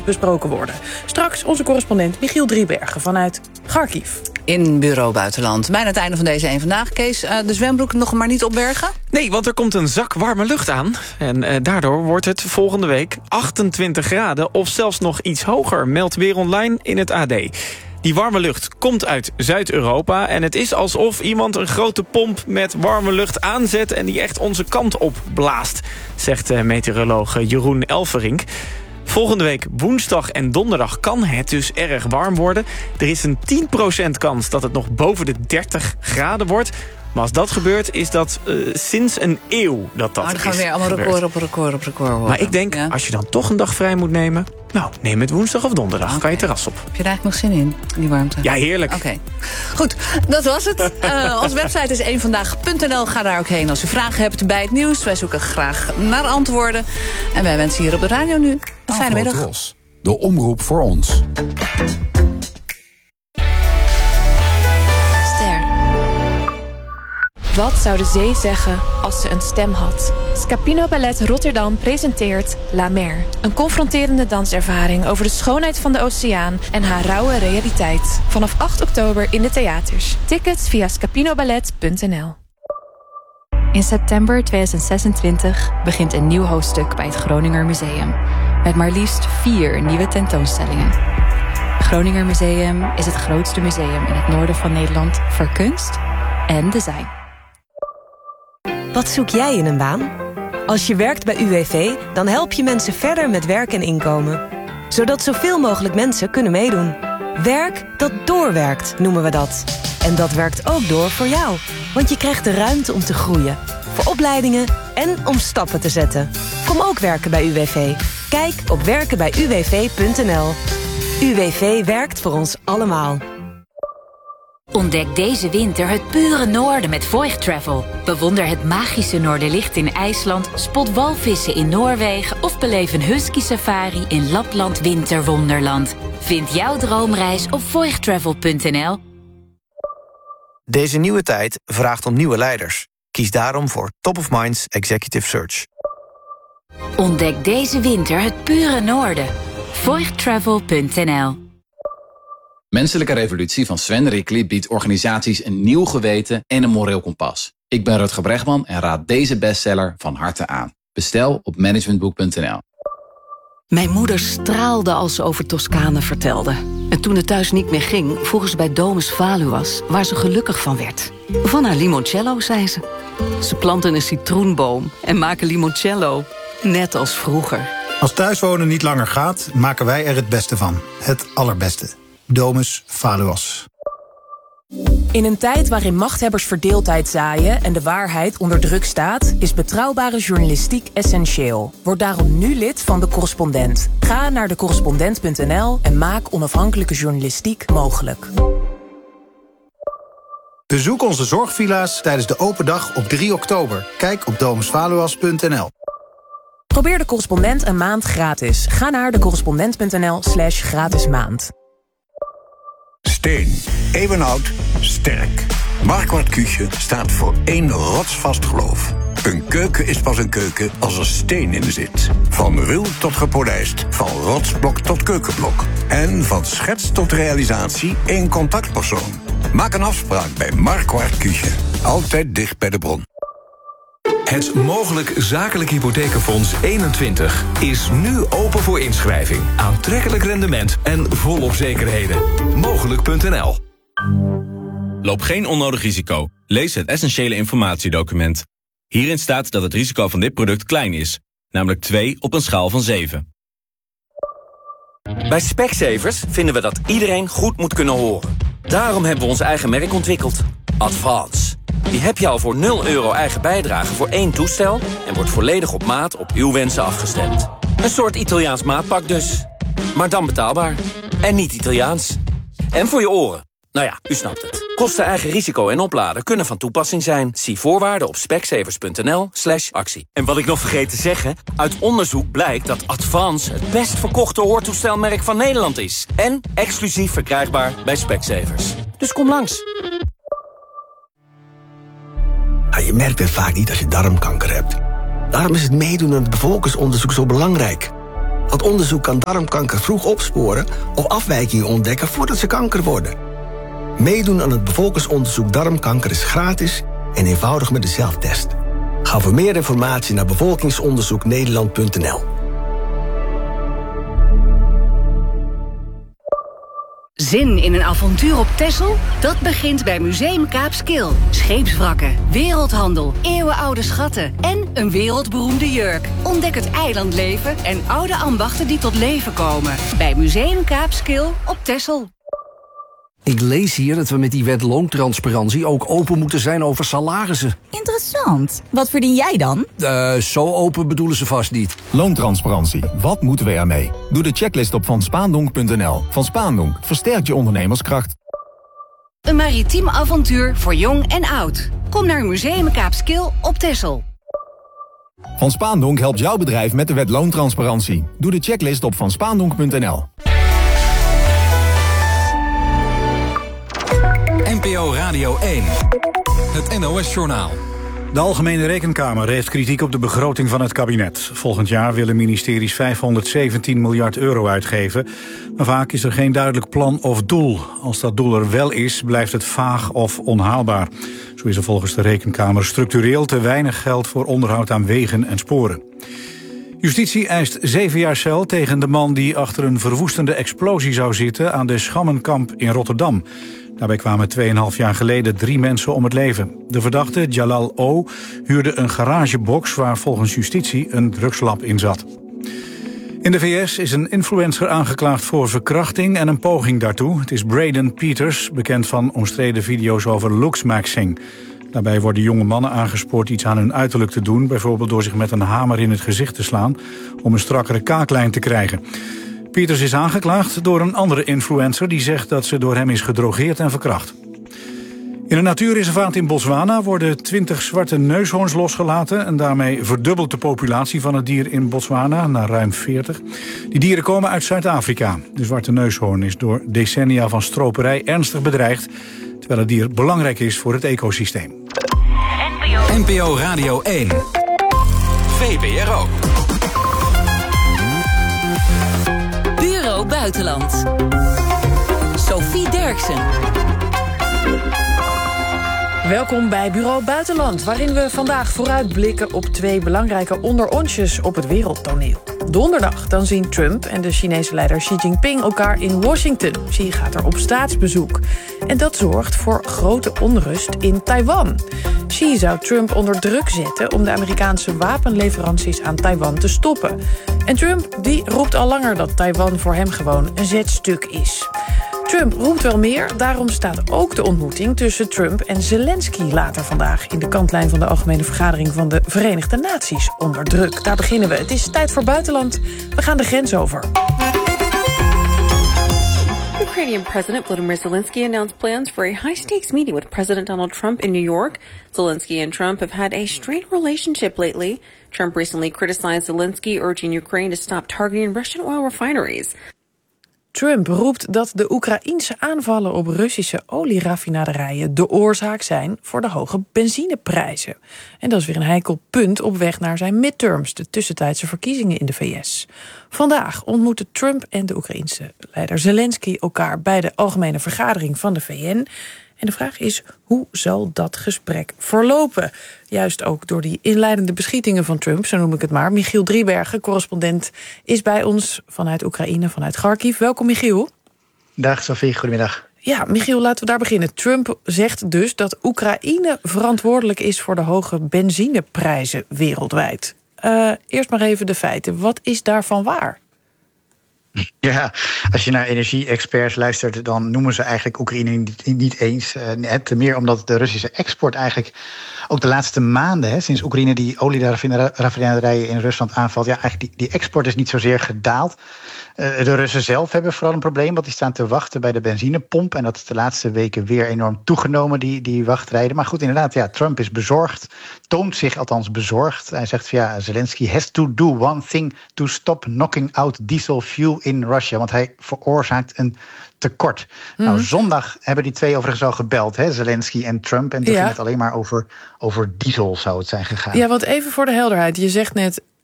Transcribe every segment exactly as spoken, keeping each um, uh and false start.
besproken worden. Straks onze correspondent Michiel Driebergen vanuit Kharkiv. In Bureau Buitenland. Bijna het einde van deze één Vandaag. Kees, uh, de zwembroek nog maar niet opbergen? Nee, want er komt een zak warme lucht aan. En uh, daardoor wordt het volgende week achtentwintig graden... of zelfs nog iets hoger, meldt Weer Online in het A D. Die warme lucht komt uit Zuid-Europa... en het is alsof iemand een grote pomp met warme lucht aanzet... en die echt onze kant op blaast, zegt uh, meteoroloog Jeroen Elverink. Volgende week woensdag en donderdag kan het dus erg warm worden. Er is een tien procent kans dat het nog boven de dertig graden wordt. Maar als dat gebeurt, is dat uh, sinds een eeuw dat dat is. Nou, dan gaan we weer allemaal gebeurd. record op record op record horen. Maar ik denk, ja? als je dan toch een dag vrij moet nemen... nou, neem het woensdag of donderdag. Okay. Kan je terras op. Heb je daar eigenlijk nog zin in, die warmte? Ja, heerlijk. Oké. Okay. Goed, dat was het. Uh, onze website is één vandaag punt n l. Ga daar ook heen als u vragen hebt bij het nieuws. Wij zoeken graag naar antwoorden. En wij wensen hier op de radio nu een fijne middag. Ros, de omroep voor ons. Wat zou de zee zeggen als ze een stem had? Scapino Ballet Rotterdam presenteert La Mer. Een confronterende danservaring over de schoonheid van de oceaan en haar rauwe realiteit. Vanaf acht oktober in de theaters. Tickets via scapinoballet punt n l. In september tweeduizend zesentwintig begint een nieuw hoofdstuk bij het Groninger Museum. Met maar liefst vier nieuwe tentoonstellingen. Het Groninger Museum is het grootste museum in het noorden van Nederland voor kunst en design. Wat zoek jij in een baan? Als je werkt bij U W V, dan help je mensen verder met werk en inkomen. Zodat zoveel mogelijk mensen kunnen meedoen. Werk dat doorwerkt, noemen we dat. En dat werkt ook door voor jou. Want je krijgt de ruimte om te groeien. Voor opleidingen en om stappen te zetten. Kom ook werken bij U W V. Kijk op werken bij u w v punt n l. U W V werkt voor ons allemaal. Ontdek deze winter het pure noorden met Voigt Travel. Bewonder het magische Noorderlicht in IJsland, spot walvissen in Noorwegen of beleef een husky safari in Lapland Winterwonderland. Vind jouw droomreis op voigt travel punt n l. Deze nieuwe tijd vraagt om nieuwe leiders. Kies daarom voor Top of Minds Executive Search. Ontdek deze winter het pure noorden. voigt travel punt n l. Menselijke Revolutie van Sven Rickly biedt organisaties een nieuw geweten en een moreel kompas. Ik ben Rutger Bregman en raad deze bestseller van harte aan. Bestel op managementboek punt n l. Mijn moeder straalde als ze over Toscane vertelde. En toen het thuis niet meer ging, vroegen ze bij Domus Valuas waar ze gelukkig van werd. Van haar limoncello, zei ze. Ze planten een citroenboom en maken limoncello, net als vroeger. Als thuiswonen niet langer gaat, maken wij er het beste van. Het allerbeste. Domus Valuas. In een tijd waarin machthebbers verdeeldheid zaaien en de waarheid onder druk staat, is betrouwbare journalistiek essentieel. Word daarom nu lid van De Correspondent. Ga naar de correspondent punt n l en maak onafhankelijke journalistiek mogelijk. Bezoek onze zorgvilla's tijdens de open dag op drie oktober. Kijk op domus valuas punt n l. Probeer De Correspondent een maand gratis. Ga naar de correspondent punt n l slash gratis maand. Steen, eeuwenoud, sterk. Marquardt Küche staat voor één rotsvast geloof. Een keuken is pas een keuken als er steen in zit. Van ruw tot gepolijst, van rotsblok tot keukenblok. En van schets tot realisatie één contactpersoon. Maak een afspraak bij Marquardt Küche. Altijd dicht bij de bron. Het Mogelijk Zakelijk Hypothekenfonds eenentwintig is nu open voor inschrijving. Aantrekkelijk rendement en volop zekerheden. Mogelijk punt n l. Loop geen onnodig risico. Lees het essentiële informatiedocument. Hierin staat dat het risico van dit product klein is. Namelijk twee op een schaal van zeven. Bij Specsavers vinden we dat iedereen goed moet kunnen horen. Daarom hebben we ons eigen merk ontwikkeld. Advance. Die heb je al voor nul euro eigen bijdrage voor één toestel en wordt volledig op maat op uw wensen afgestemd. Een soort Italiaans maatpak dus. Maar dan betaalbaar. En niet Italiaans. En voor je oren. Nou ja, u snapt het. Kosten, eigen risico en opladen kunnen van toepassing zijn. Zie voorwaarden op specsavers punt n l slash actie. En wat ik nog vergeet te zeggen, uit onderzoek blijkt dat Advance het best verkochte hoortoestelmerk van Nederland is. En exclusief verkrijgbaar bij Specsavers. Dus kom langs. Ja, je merkt het vaak niet als je darmkanker hebt. Daarom is het meedoen aan het bevolkingsonderzoek zo belangrijk. Want onderzoek kan darmkanker vroeg opsporen of afwijkingen ontdekken voordat ze kanker worden. Meedoen aan het bevolkingsonderzoek darmkanker is gratis en eenvoudig met de zelftest. Ga voor meer informatie naar bevolkingsonderzoek nederland punt n l. Zin in een avontuur op Texel? Dat begint bij Museum Kaapskil. Scheepswrakken, wereldhandel, eeuwenoude schatten en een wereldberoemde jurk. Ontdek het eilandleven en oude ambachten die tot leven komen. Bij Museum Kaapskil op Texel. Ik lees hier dat we met die wet loontransparantie ook open moeten zijn over salarissen. Interessant. Wat verdien jij dan? Uh, zo open bedoelen ze vast niet. Loontransparantie. Wat moeten we ermee? Doe de checklist op van spaandonk punt n l. Van Spaandonk versterkt je ondernemerskracht. Een maritiem avontuur voor jong en oud. Kom naar Museum Kaapskil op Texel. Van Spaandonk helpt jouw bedrijf met de wet loontransparantie. Doe de checklist op van spaandonk punt n l. N P O Radio één. Het N O S-journaal. De Algemene Rekenkamer heeft kritiek op de begroting van het kabinet. Volgend jaar willen ministeries vijfhonderdzeventien miljard euro uitgeven. Maar vaak is er geen duidelijk plan of doel. Als dat doel er wel is, blijft het vaag of onhaalbaar. Zo is er volgens de Rekenkamer structureel te weinig geld voor onderhoud aan wegen en sporen. Justitie eist zeven jaar cel tegen de man die achter een verwoestende explosie zou zitten aan de Schammenkamp in Rotterdam. Daarbij kwamen tweeënhalf jaar geleden drie mensen om het leven. De verdachte, Jalal O., huurde een garagebox waar volgens justitie een drugslab in zat. In de V S is een influencer aangeklaagd voor verkrachting en een poging daartoe. Het is Braden Peters, bekend van omstreden video's over looksmaxing. Daarbij worden jonge mannen aangespoord iets aan hun uiterlijk te doen, bijvoorbeeld door zich met een hamer in het gezicht te slaan om een strakkere kaaklijn te krijgen. Peters is aangeklaagd door een andere influencer die zegt dat ze door hem is gedrogeerd en verkracht. In een natuurreservaat in Botswana worden twintig zwarte neushoorns losgelaten en daarmee verdubbelt de populatie van het dier in Botswana naar ruim veertig. Die dieren komen uit Zuid-Afrika. De zwarte neushoorn is door decennia van stroperij ernstig bedreigd, terwijl het dier belangrijk is voor het ecosysteem. N P O Radio één. V P R O. Bureau Buitenland. Sophie Derksen. Welkom bij Bureau Buitenland, waarin we vandaag vooruitblikken op twee belangrijke onderontjes op het wereldtoneel. Donderdag dan zien Trump en de Chinese leider Xi Jinping elkaar in Washington. Xi gaat er op staatsbezoek. En dat zorgt voor grote onrust in Taiwan. Xi zou Trump onder druk zetten om de Amerikaanse wapenleveranties aan Taiwan te stoppen. En Trump die roept al langer dat Taiwan voor hem gewoon een zetstuk is. Trump roept wel meer, daarom staat ook de ontmoeting tussen Trump en Zelensky later vandaag in de kantlijn van de Algemene Vergadering van de Verenigde Naties onder druk. Daar beginnen we. Het is tijd voor buitenland. We gaan de grens over. Ukrainian President Volodymyr Zelensky announced plans for a high-stakes meeting with President Donald Trump in New York. Zelensky and Trump have had a strained relationship lately. Trump recently criticized Zelensky, urging Ukraine to stop targeting Russian oil refineries. Trump roept dat de Oekraïense aanvallen op Russische olieraffinaderijen de oorzaak zijn voor de hoge benzineprijzen. En dat is weer een heikel punt op weg naar zijn midterms, de tussentijdse verkiezingen in de V S. Vandaag ontmoeten Trump en de Oekraïense leider Zelensky elkaar bij de Algemene Vergadering van de V N. En de vraag is, hoe zal dat gesprek verlopen? Juist ook door die inleidende beschietingen van Trump, zo noem ik het maar. Michiel Driebergen, correspondent, is bij ons vanuit Oekraïne, vanuit Kharkiv. Welkom, Michiel. Dag, Sophie. Goedemiddag. Ja, Michiel, laten we daar beginnen. Trump zegt dus dat Oekraïne verantwoordelijk is voor de hoge benzineprijzen wereldwijd. Uh, eerst maar even de feiten. Wat is daarvan waar? Ja, als je naar energie-experts luistert, dan noemen ze eigenlijk Oekraïne niet, niet eens. Uh, te meer omdat de Russische export eigenlijk ook de laatste maanden, hè, sinds Oekraïne die olieraffinaderijen in Rusland aanvalt, ja, eigenlijk die, die export is niet zozeer gedaald. Uh, de Russen zelf hebben vooral een probleem, want die staan te wachten bij de benzinepomp. En dat is de laatste weken weer enorm toegenomen, die, die wachtrijden. Maar goed, inderdaad, ja, Trump is bezorgd, toont zich althans bezorgd. Hij zegt van ja, Zelensky has to do one thing to stop knocking out diesel fuel in Russia. Want hij veroorzaakt een tekort. Mm-hmm. Nou, zondag hebben die twee overigens al gebeld, hè, Zelensky en Trump. En toen ja. ging het alleen maar over, over diesel zou het zijn gegaan. Ja, want even voor de helderheid. Je zegt net,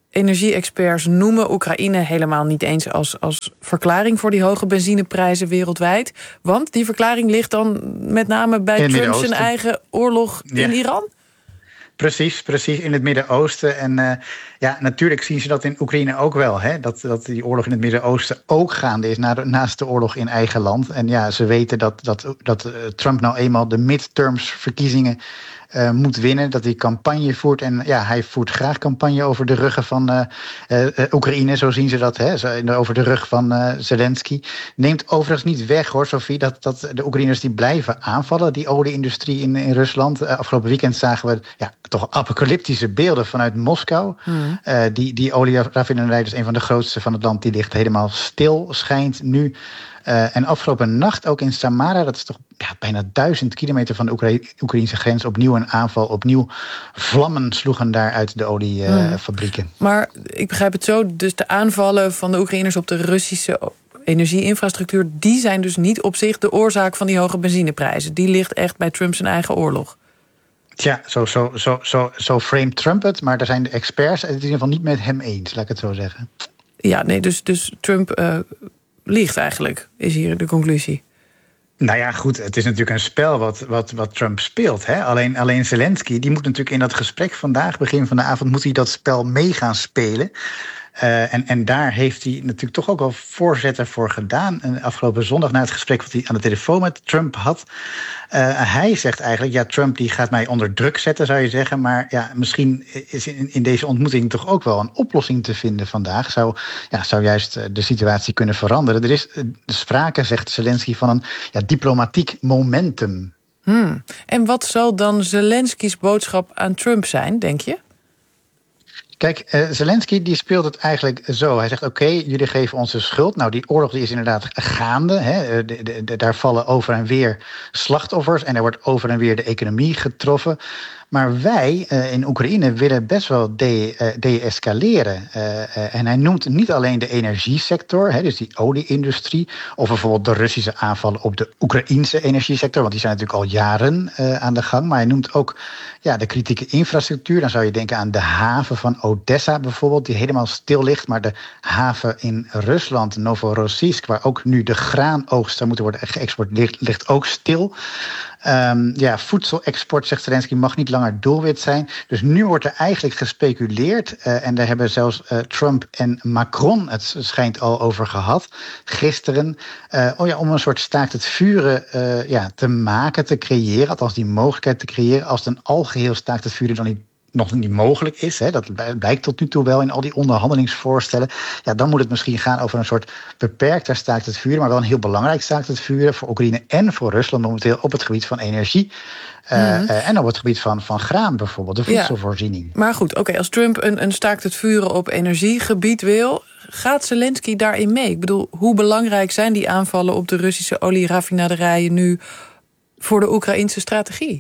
energie-experts noemen Oekraïne helemaal niet eens als, als verklaring voor die hoge benzineprijzen wereldwijd. Want die verklaring ligt dan met name bij Trump zijn eigen oorlog ja. in Iran? Precies, precies, in het Midden-Oosten. En uh, ja, natuurlijk zien ze dat in Oekraïne ook wel. Hè? Dat, dat die oorlog in het Midden-Oosten ook gaande is naast de oorlog in eigen land. En ja, ze weten dat, dat, dat Trump nou eenmaal de midterms verkiezingen Uh, moet winnen, dat hij campagne voert. En ja, hij voert graag campagne over de ruggen van uh, uh, Oekraïne, zo zien ze dat, hè, over de rug van uh, Zelensky. Neemt overigens niet weg, hoor, Sophie, dat, dat de Oekraïners die blijven aanvallen, die olieindustrie in, in Rusland. Uh, afgelopen weekend zagen we ja, toch apocalyptische beelden vanuit Moskou. Mm. Uh, die die olieraffinaderij, dus een van de grootste van het land, die ligt helemaal stil, schijnt nu. Uh, en afgelopen nacht ook in Samara, dat is toch ja, bijna duizend kilometer van de Oekra- Oekraïnse grens, opnieuw een aanval, opnieuw vlammen sloegen daar uit de oliefabrieken. Uh, hmm. Maar ik begrijp het zo, dus de aanvallen van de Oekraïners op de Russische energieinfrastructuur, die zijn dus niet op zich de oorzaak van die hoge benzineprijzen. Die ligt echt bij Trump zijn eigen oorlog. Tja, zo, zo, zo, zo, zo framed Trump het, maar daar zijn de experts het in ieder geval niet met hem eens, laat ik het zo zeggen. Ja, nee, dus, dus Trump Uh, liegt eigenlijk, is hier de conclusie. Nou ja, goed, het is natuurlijk een spel wat, wat, wat Trump speelt. Hè? Alleen, alleen Zelensky, die moet natuurlijk in dat gesprek vandaag, begin van de avond, moet hij dat spel mee gaan spelen. Uh, en, en daar heeft hij natuurlijk toch ook wel voorzetten voor gedaan. En afgelopen zondag na het gesprek wat hij aan de telefoon met Trump had. Uh, hij zegt eigenlijk, ja, Trump die gaat mij onder druk zetten, zou je zeggen. Maar ja, misschien is in, in deze ontmoeting toch ook wel een oplossing te vinden vandaag. Zou, ja, zou juist de situatie kunnen veranderen. Er is sprake, zegt Zelensky, van een ja, diplomatiek momentum. Hmm. En wat zal dan Zelenskys boodschap aan Trump zijn, denk je? Kijk, uh, Zelensky die speelt het eigenlijk zo. Hij zegt, oké, okay, jullie geven ons de schuld. Nou, die oorlog die is inderdaad gaande. Hè. De, de, de, daar vallen over en weer slachtoffers en er wordt over en weer de economie getroffen. Maar wij uh, in Oekraïne willen best wel de, uh, de-escaleren. Uh, uh, en hij noemt niet alleen de energiesector, hè, dus die olieindustrie, of bijvoorbeeld de Russische aanvallen op de Oekraïnse energiesector, want die zijn natuurlijk al jaren uh, aan de gang. Maar hij noemt ook ja, de kritieke infrastructuur. Dan zou je denken aan de haven van Odessa bijvoorbeeld, die helemaal stil ligt. Maar de haven in Rusland, Novorossiysk, waar ook nu de graanoogst zou moeten worden geëxporteerd, ligt, ligt ook stil. Um, ja, voedselexport, zegt Zelensky, mag niet langer doelwit zijn. Dus nu wordt er eigenlijk gespeculeerd. Uh, en daar hebben zelfs uh, Trump en Macron het schijnt al over gehad gisteren. Uh, oh ja, om een soort staakt het vuren uh, ja, te maken, te creëren. Althans die mogelijkheid te creëren. Als het een algeheel staakt het vuren dan niet nog niet mogelijk is, hè, dat blijkt tot nu toe wel in al die onderhandelingsvoorstellen, ja, dan moet het misschien gaan over een soort beperkter staakt het vuren, maar wel een heel belangrijk staakt het vuren voor Oekraïne en voor Rusland momenteel op het gebied van energie. Uh, mm. uh, en op het gebied van, van graan bijvoorbeeld, de voedselvoorziening. Ja, maar goed, oké, okay, als Trump een, een staakt het vuren op energiegebied wil, gaat Zelensky daarin mee? Ik bedoel, hoe belangrijk zijn die aanvallen op de Russische olieraffinaderijen nu voor de Oekraïnse strategie?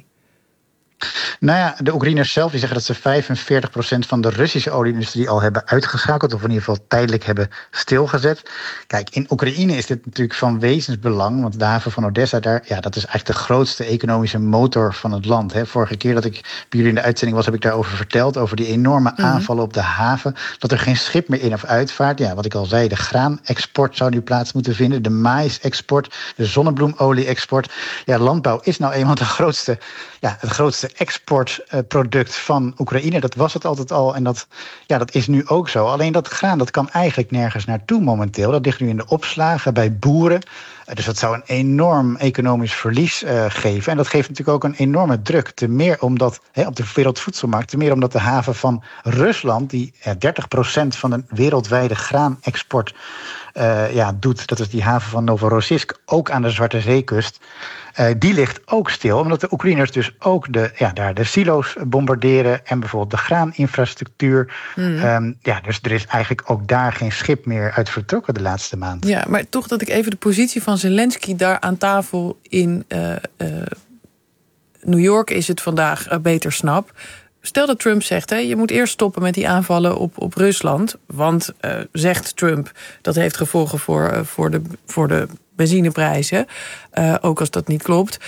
Nou ja, de Oekraïners zelf die zeggen dat ze vijfenveertig procent van de Russische olieindustrie al hebben uitgeschakeld, of in ieder geval tijdelijk hebben stilgezet. Kijk, in Oekraïne is dit natuurlijk van wezensbelang, want de haven van Odessa, daar, ja, dat is eigenlijk de grootste economische motor van het land. Hè. Vorige keer dat ik bij jullie in de uitzending was, heb ik daarover verteld, over die enorme mm-hmm. aanvallen op de haven, dat er geen schip meer in of uitvaart. Ja, wat ik al zei, de graanexport zou nu plaats moeten vinden, de maïsexport, de zonnebloemolie-export. Ja, landbouw is nou eenmaal de grootste, ja, het grootste exportproduct van Oekraïne. Dat was het altijd al en dat, ja, dat is nu ook zo. Alleen dat graan, dat kan eigenlijk nergens naartoe momenteel. Dat ligt nu in de opslagen bij boeren. Dus dat zou een enorm economisch verlies uh, geven. En dat geeft natuurlijk ook een enorme druk. Te meer omdat, hè, op de wereldvoedselmarkt, te meer omdat de haven van Rusland, die ja, dertig procent van de wereldwijde graanexport uh, ja, doet, dat is die haven van Novorossiysk, ook aan de Zwarte Zeekust. Uh, die ligt ook stil, omdat de Oekraïners dus ook de, ja, daar de silo's bombarderen en bijvoorbeeld de graaninfrastructuur. Mm. Um, ja, dus er is eigenlijk ook daar geen schip meer uit vertrokken de laatste maand. Ja, maar toch dat ik even de positie van Zelensky daar aan tafel in uh, uh, New York is het vandaag uh, beter snap. Stel dat Trump zegt, hè, je moet eerst stoppen met die aanvallen op, op Rusland. Want, uh, zegt Trump, dat heeft gevolgen voor, uh, voor, de, voor de benzineprijzen. Uh, ook als dat niet klopt.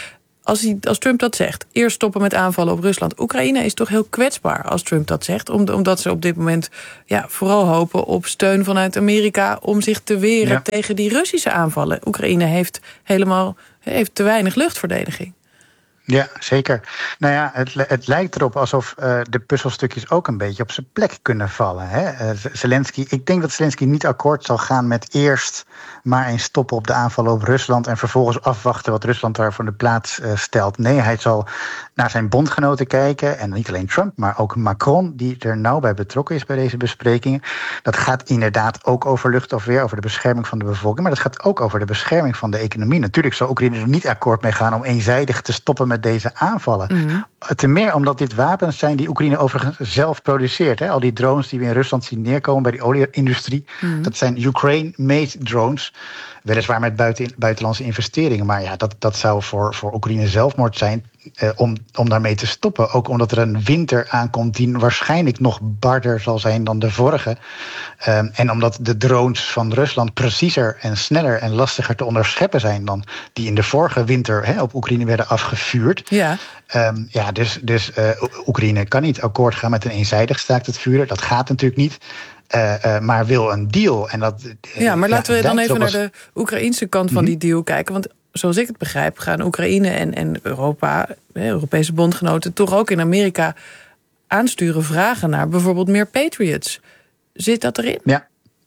als, hij, als Trump dat zegt, eerst stoppen met aanvallen op Rusland. Oekraïne is toch heel kwetsbaar als Trump dat zegt, omdat ze op dit moment ja, vooral hopen op steun vanuit Amerika om zich te weren ja. tegen die Russische aanvallen. Oekraïne heeft helemaal heeft te weinig luchtverdediging. Ja, zeker. Nou ja, het, het lijkt erop alsof uh, de puzzelstukjes ook een beetje op zijn plek kunnen vallen. Hè? Uh, Zelensky, ik denk dat Zelensky niet akkoord zal gaan met eerst maar eens stoppen op de aanvallen op Rusland en vervolgens afwachten wat Rusland daar voor de plaats uh, stelt. Nee, hij zal naar zijn bondgenoten kijken en niet alleen Trump, maar ook Macron, die er nauw bij betrokken is bij deze besprekingen. Dat gaat inderdaad ook over luchtafweer, over de bescherming van de bevolking, maar dat gaat ook over de bescherming van de economie. Natuurlijk zal Oekraïne er niet akkoord mee gaan om eenzijdig te stoppen met deze aanvallen. Mm-hmm. Ten meer omdat dit wapens zijn die Oekraïne overigens zelf produceert. Hè. Al die drones die we in Rusland zien neerkomen bij die olieindustrie, mm-hmm. dat zijn Ukraine-made drones. Weliswaar met buiten, buitenlandse investeringen. Maar ja, dat, dat zou voor, voor Oekraïne zelfmoord zijn eh, om, om daarmee te stoppen. Ook omdat er een winter aankomt die waarschijnlijk nog barder zal zijn dan de vorige. Um, en omdat de drones van Rusland preciezer en sneller en lastiger te onderscheppen zijn dan die in de vorige winter hè, op Oekraïne werden afgevuurd. Ja, um, ja dus, dus uh, Oekraïne kan niet akkoord gaan met een eenzijdig staakt het vuren. Dat gaat natuurlijk niet. Uh, uh, maar wil een deal. En dat, uh, ja, maar laten we dan even naar de Oekraïnse kant van die deal kijken. Want zoals ik het begrijp gaan Oekraïne en, en Europa, Europese bondgenoten, toch ook in Amerika aansturen vragen naar bijvoorbeeld meer Patriots. Zit dat erin? Ja.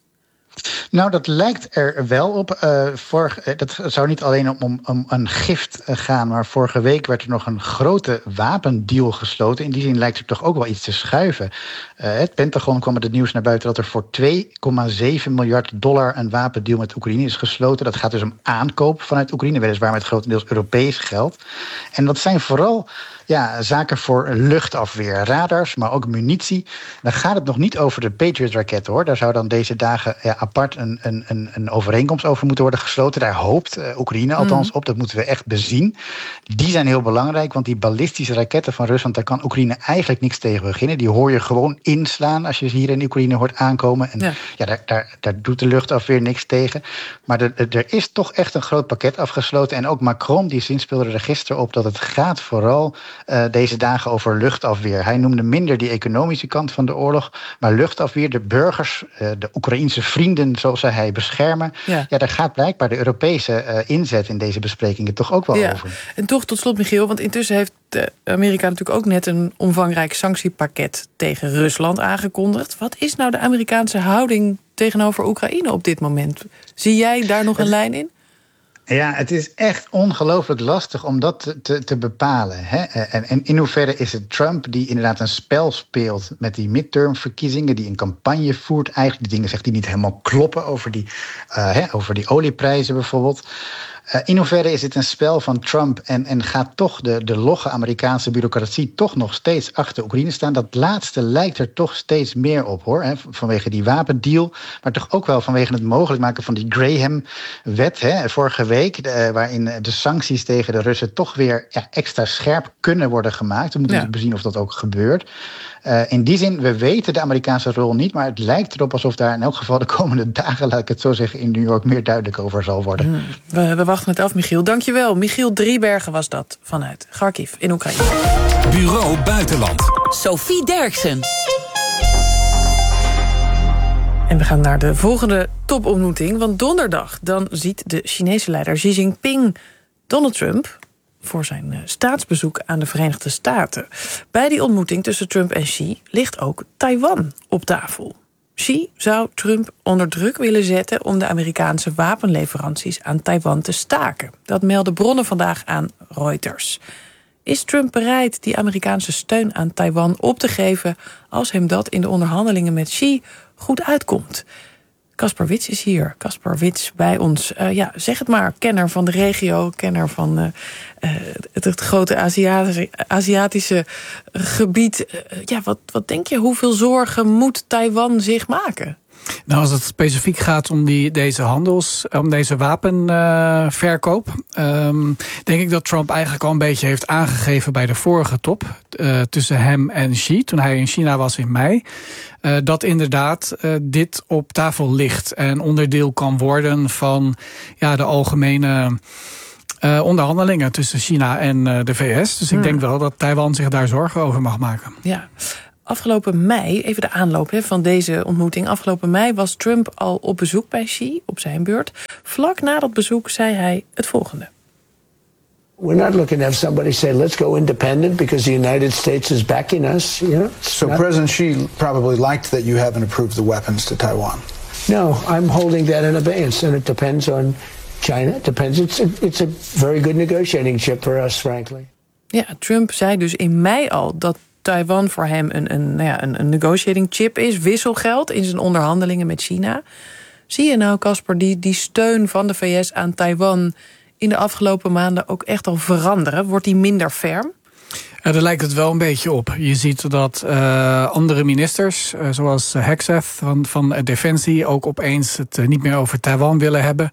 Nou, dat lijkt er wel op. Uh, vorig, dat zou niet alleen om, om, om een gift gaan, maar vorige week werd er nog een grote wapendeal gesloten. In die zin lijkt er toch ook wel iets te schuiven. Uh, het Pentagon kwam met het nieuws naar buiten dat er voor twee komma zeven miljard dollar een wapendeal met Oekraïne is gesloten. Dat gaat dus om aankoop vanuit Oekraïne, weliswaar met grotendeels Europees geld. En dat zijn vooral ja, zaken voor luchtafweer, radars, maar ook munitie. Dan gaat het nog niet over de Patriot-raketten, hoor. Daar zou dan deze dagen ja, apart een, een, een overeenkomst over moeten worden gesloten. Daar hoopt uh, Oekraïne althans mm. op. Dat moeten we echt bezien. Die zijn heel belangrijk, want die ballistische raketten van Rusland, daar kan Oekraïne eigenlijk niks tegen beginnen. Die hoor je gewoon inslaan als je ze hier in Oekraïne hoort aankomen. En ja, ja daar, daar, daar doet de luchtafweer niks tegen. Maar de, de, er is toch echt een groot pakket afgesloten. En ook Macron, die zinspeelde er gisteren op dat het gaat vooral Uh, deze dagen over luchtafweer. Hij noemde minder die economische kant van de oorlog, maar luchtafweer, de burgers, uh, de Oekraïense vrienden, zoals zei hij, beschermen. Ja. ja, daar gaat blijkbaar de Europese uh, inzet in deze besprekingen toch ook wel ja. over. En toch tot slot, Michiel, want intussen heeft Amerika natuurlijk ook net een omvangrijk sanctiepakket tegen Rusland aangekondigd. Wat is nou de Amerikaanse houding tegenover Oekraïne op dit moment? Zie jij daar nog een lijn in? Ja, het is echt ongelooflijk lastig om dat te, te, te bepalen. Hè? En, en in hoeverre is het Trump die inderdaad een spel speelt met die midtermverkiezingen, die een campagne voert, eigenlijk die dingen zegt die niet helemaal kloppen over die, uh, hè, over die olieprijzen bijvoorbeeld. Uh, in hoeverre is dit een spel van Trump en, en gaat toch de, de logge Amerikaanse bureaucratie toch nog steeds achter Oekraïne staan? Dat laatste lijkt er toch steeds meer op, hoor. Hè, vanwege die wapendeal, maar toch ook wel vanwege het mogelijk maken van die Graham-wet, hè, vorige week, de, waarin de sancties tegen de Russen toch weer ja, extra scherp kunnen worden gemaakt. We moeten ja. bezien of dat ook gebeurt. Uh, in die zin, we weten de Amerikaanse rol niet, maar het lijkt erop alsof daar in elk geval de komende dagen, laat ik het zo zeggen, in New York meer duidelijk over zal worden. Hmm. We, we wachten het af, Michiel. Dankjewel. Michiel Driebergen was dat vanuit Kharkiv in Oekraïne. Bureau Buitenland. Sophie Derksen. En we gaan naar de volgende topontmoeting, want donderdag dan ziet de Chinese leider Xi Jinping Donald Trump voor zijn staatsbezoek aan de Verenigde Staten. Bij die ontmoeting tussen Trump en Xi ligt ook Taiwan op tafel. Xi zou Trump onder druk willen zetten om de Amerikaanse wapenleveranties aan Taiwan te staken. Dat melden bronnen vandaag aan Reuters. Is Trump bereid die Amerikaanse steun aan Taiwan op te geven als hem dat in de onderhandelingen met Xi goed uitkomt? Caspar Wits is hier. Caspar Wits bij ons. Uh, ja, zeg het maar, kenner van de regio, kenner van uh, uh, het, het grote Aziatische, Aziatische gebied. Uh, ja, wat, wat denk je, hoeveel zorgen moet Taiwan zich maken? Nou, als het specifiek gaat om die, deze handels, om deze wapenverkoop, uh, um, denk ik dat Trump eigenlijk al een beetje heeft aangegeven bij de vorige top uh, tussen hem en Xi, toen hij in China was in mei, uh, dat inderdaad uh, dit op tafel ligt en onderdeel kan worden van ja, de algemene uh, onderhandelingen tussen China en uh, de V S. Dus ik hmm. denk wel dat Taiwan zich daar zorgen over mag maken. Ja. Afgelopen mei, even de aanloop hè, van deze ontmoeting. Afgelopen mei was Trump al op bezoek bij Xi, op zijn beurt. Vlak na dat bezoek zei hij het volgende. We're not looking to have somebody say, let's go independent because the United States is backing us. You know? So not... President Xi probably liked that you haven't approved the weapons to Taiwan. No, I'm holding that in abeyance, and it depends on China. It depends. It's a, it's a very good negotiating chip for us, frankly. Ja, Trump zei dus in mei al dat Taiwan voor hem een, een, nou ja, een, een negotiating chip is, wisselgeld in zijn onderhandelingen met China. Zie je nou, Casper, die, die steun van de V S aan Taiwan in de afgelopen maanden ook echt al veranderen? Wordt die minder ferm? Ja, daar lijkt het wel een beetje op. Je ziet dat uh, andere ministers, uh, zoals Hegseth van, van Defensie, ook opeens het uh, niet meer over Taiwan willen hebben.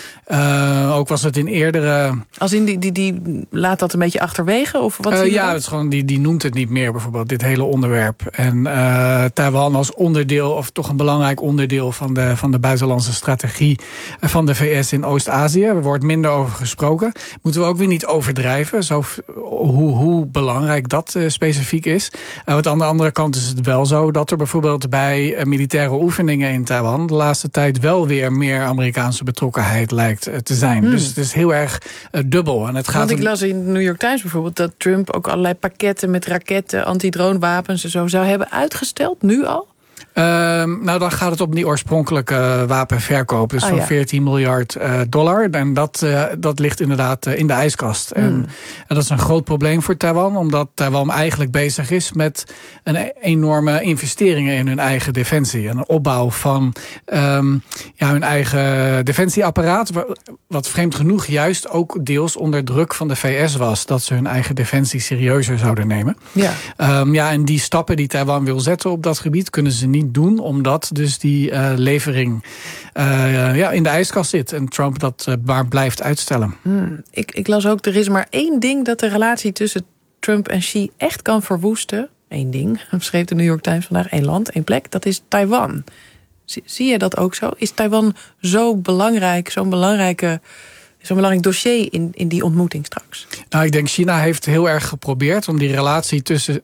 Uh, ook was het in eerdere... Als in die, die, die laat dat een beetje achterwege? Of wat uh, ja, het is gewoon, die, die noemt het niet meer, bijvoorbeeld, dit hele onderwerp. En uh, Taiwan als onderdeel, of toch een belangrijk onderdeel van de, van de buitenlandse strategie van de V S in Oost-Azië. Er wordt minder over gesproken. Moeten we ook weer niet overdrijven, zo, hoe, hoe belangrijk dat uh, specifiek is. Uh, aan de andere kant is het wel zo dat er bijvoorbeeld bij uh, militaire oefeningen in Taiwan de laatste tijd wel weer meer Amerikaanse betrokkenheid lijkt te zijn. Hmm. Dus het is heel erg uh, dubbel. En het gaat Want ik las in de New York Times bijvoorbeeld dat Trump ook allerlei pakketten met raketten, antidroonwapens en zo zou hebben uitgesteld, nu al? Uh, nou, dan gaat het om die oorspronkelijke uh, wapenverkoop. Dus ah, van ja. veertien miljard uh, dollar. En dat, uh, dat ligt inderdaad uh, in de ijskast. Hmm. En, en dat is een groot probleem voor Taiwan. Omdat Taiwan eigenlijk bezig is met een enorme investeringen in hun eigen defensie. En een opbouw van um, ja, hun eigen defensieapparaat. Wat vreemd genoeg juist ook deels onder druk van de V S was. Dat ze hun eigen defensie serieuzer zouden nemen. Ja, um, ja en die stappen die Taiwan wil zetten op dat gebied kunnen ze niet doen, omdat dus die uh, levering uh, ja, in de ijskast zit. En Trump dat uh, maar blijft uitstellen. Hmm. Ik, ik las ook, er is maar één ding dat de relatie tussen Trump en Xi echt kan verwoesten. Eén ding, schreef de New York Times vandaag. Één land, één plek, dat is Taiwan. Zie, zie je dat ook zo? Is Taiwan zo belangrijk, zo'n belangrijke... Zo'n belangrijk dossier in, in die ontmoeting straks? Nou, ik denk China heeft heel erg geprobeerd om die relatie tussen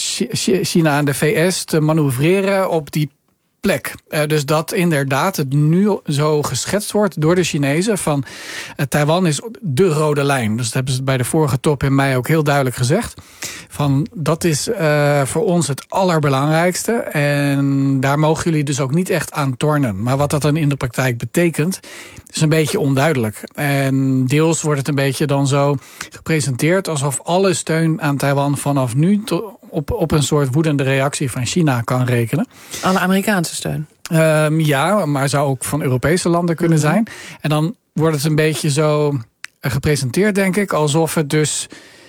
China en de V S te manoeuvreren op die plek. Uh, dus dat inderdaad het nu zo geschetst wordt door de Chinezen van uh, Taiwan is de rode lijn. Dus dat hebben ze bij de vorige top in mei ook heel duidelijk gezegd. Van dat is uh, voor ons het allerbelangrijkste en daar mogen jullie dus ook niet echt aan tornen. Maar wat dat dan in de praktijk betekent, is een beetje onduidelijk. En deels wordt het een beetje dan zo gepresenteerd alsof alle steun aan Taiwan vanaf nu to- op, op een soort woedende reactie van China kan rekenen. Alle Amerikaanse steun? Um, ja, maar zou ook van Europese landen kunnen mm-hmm. zijn. En dan wordt het een beetje zo gepresenteerd, denk ik, alsof het dus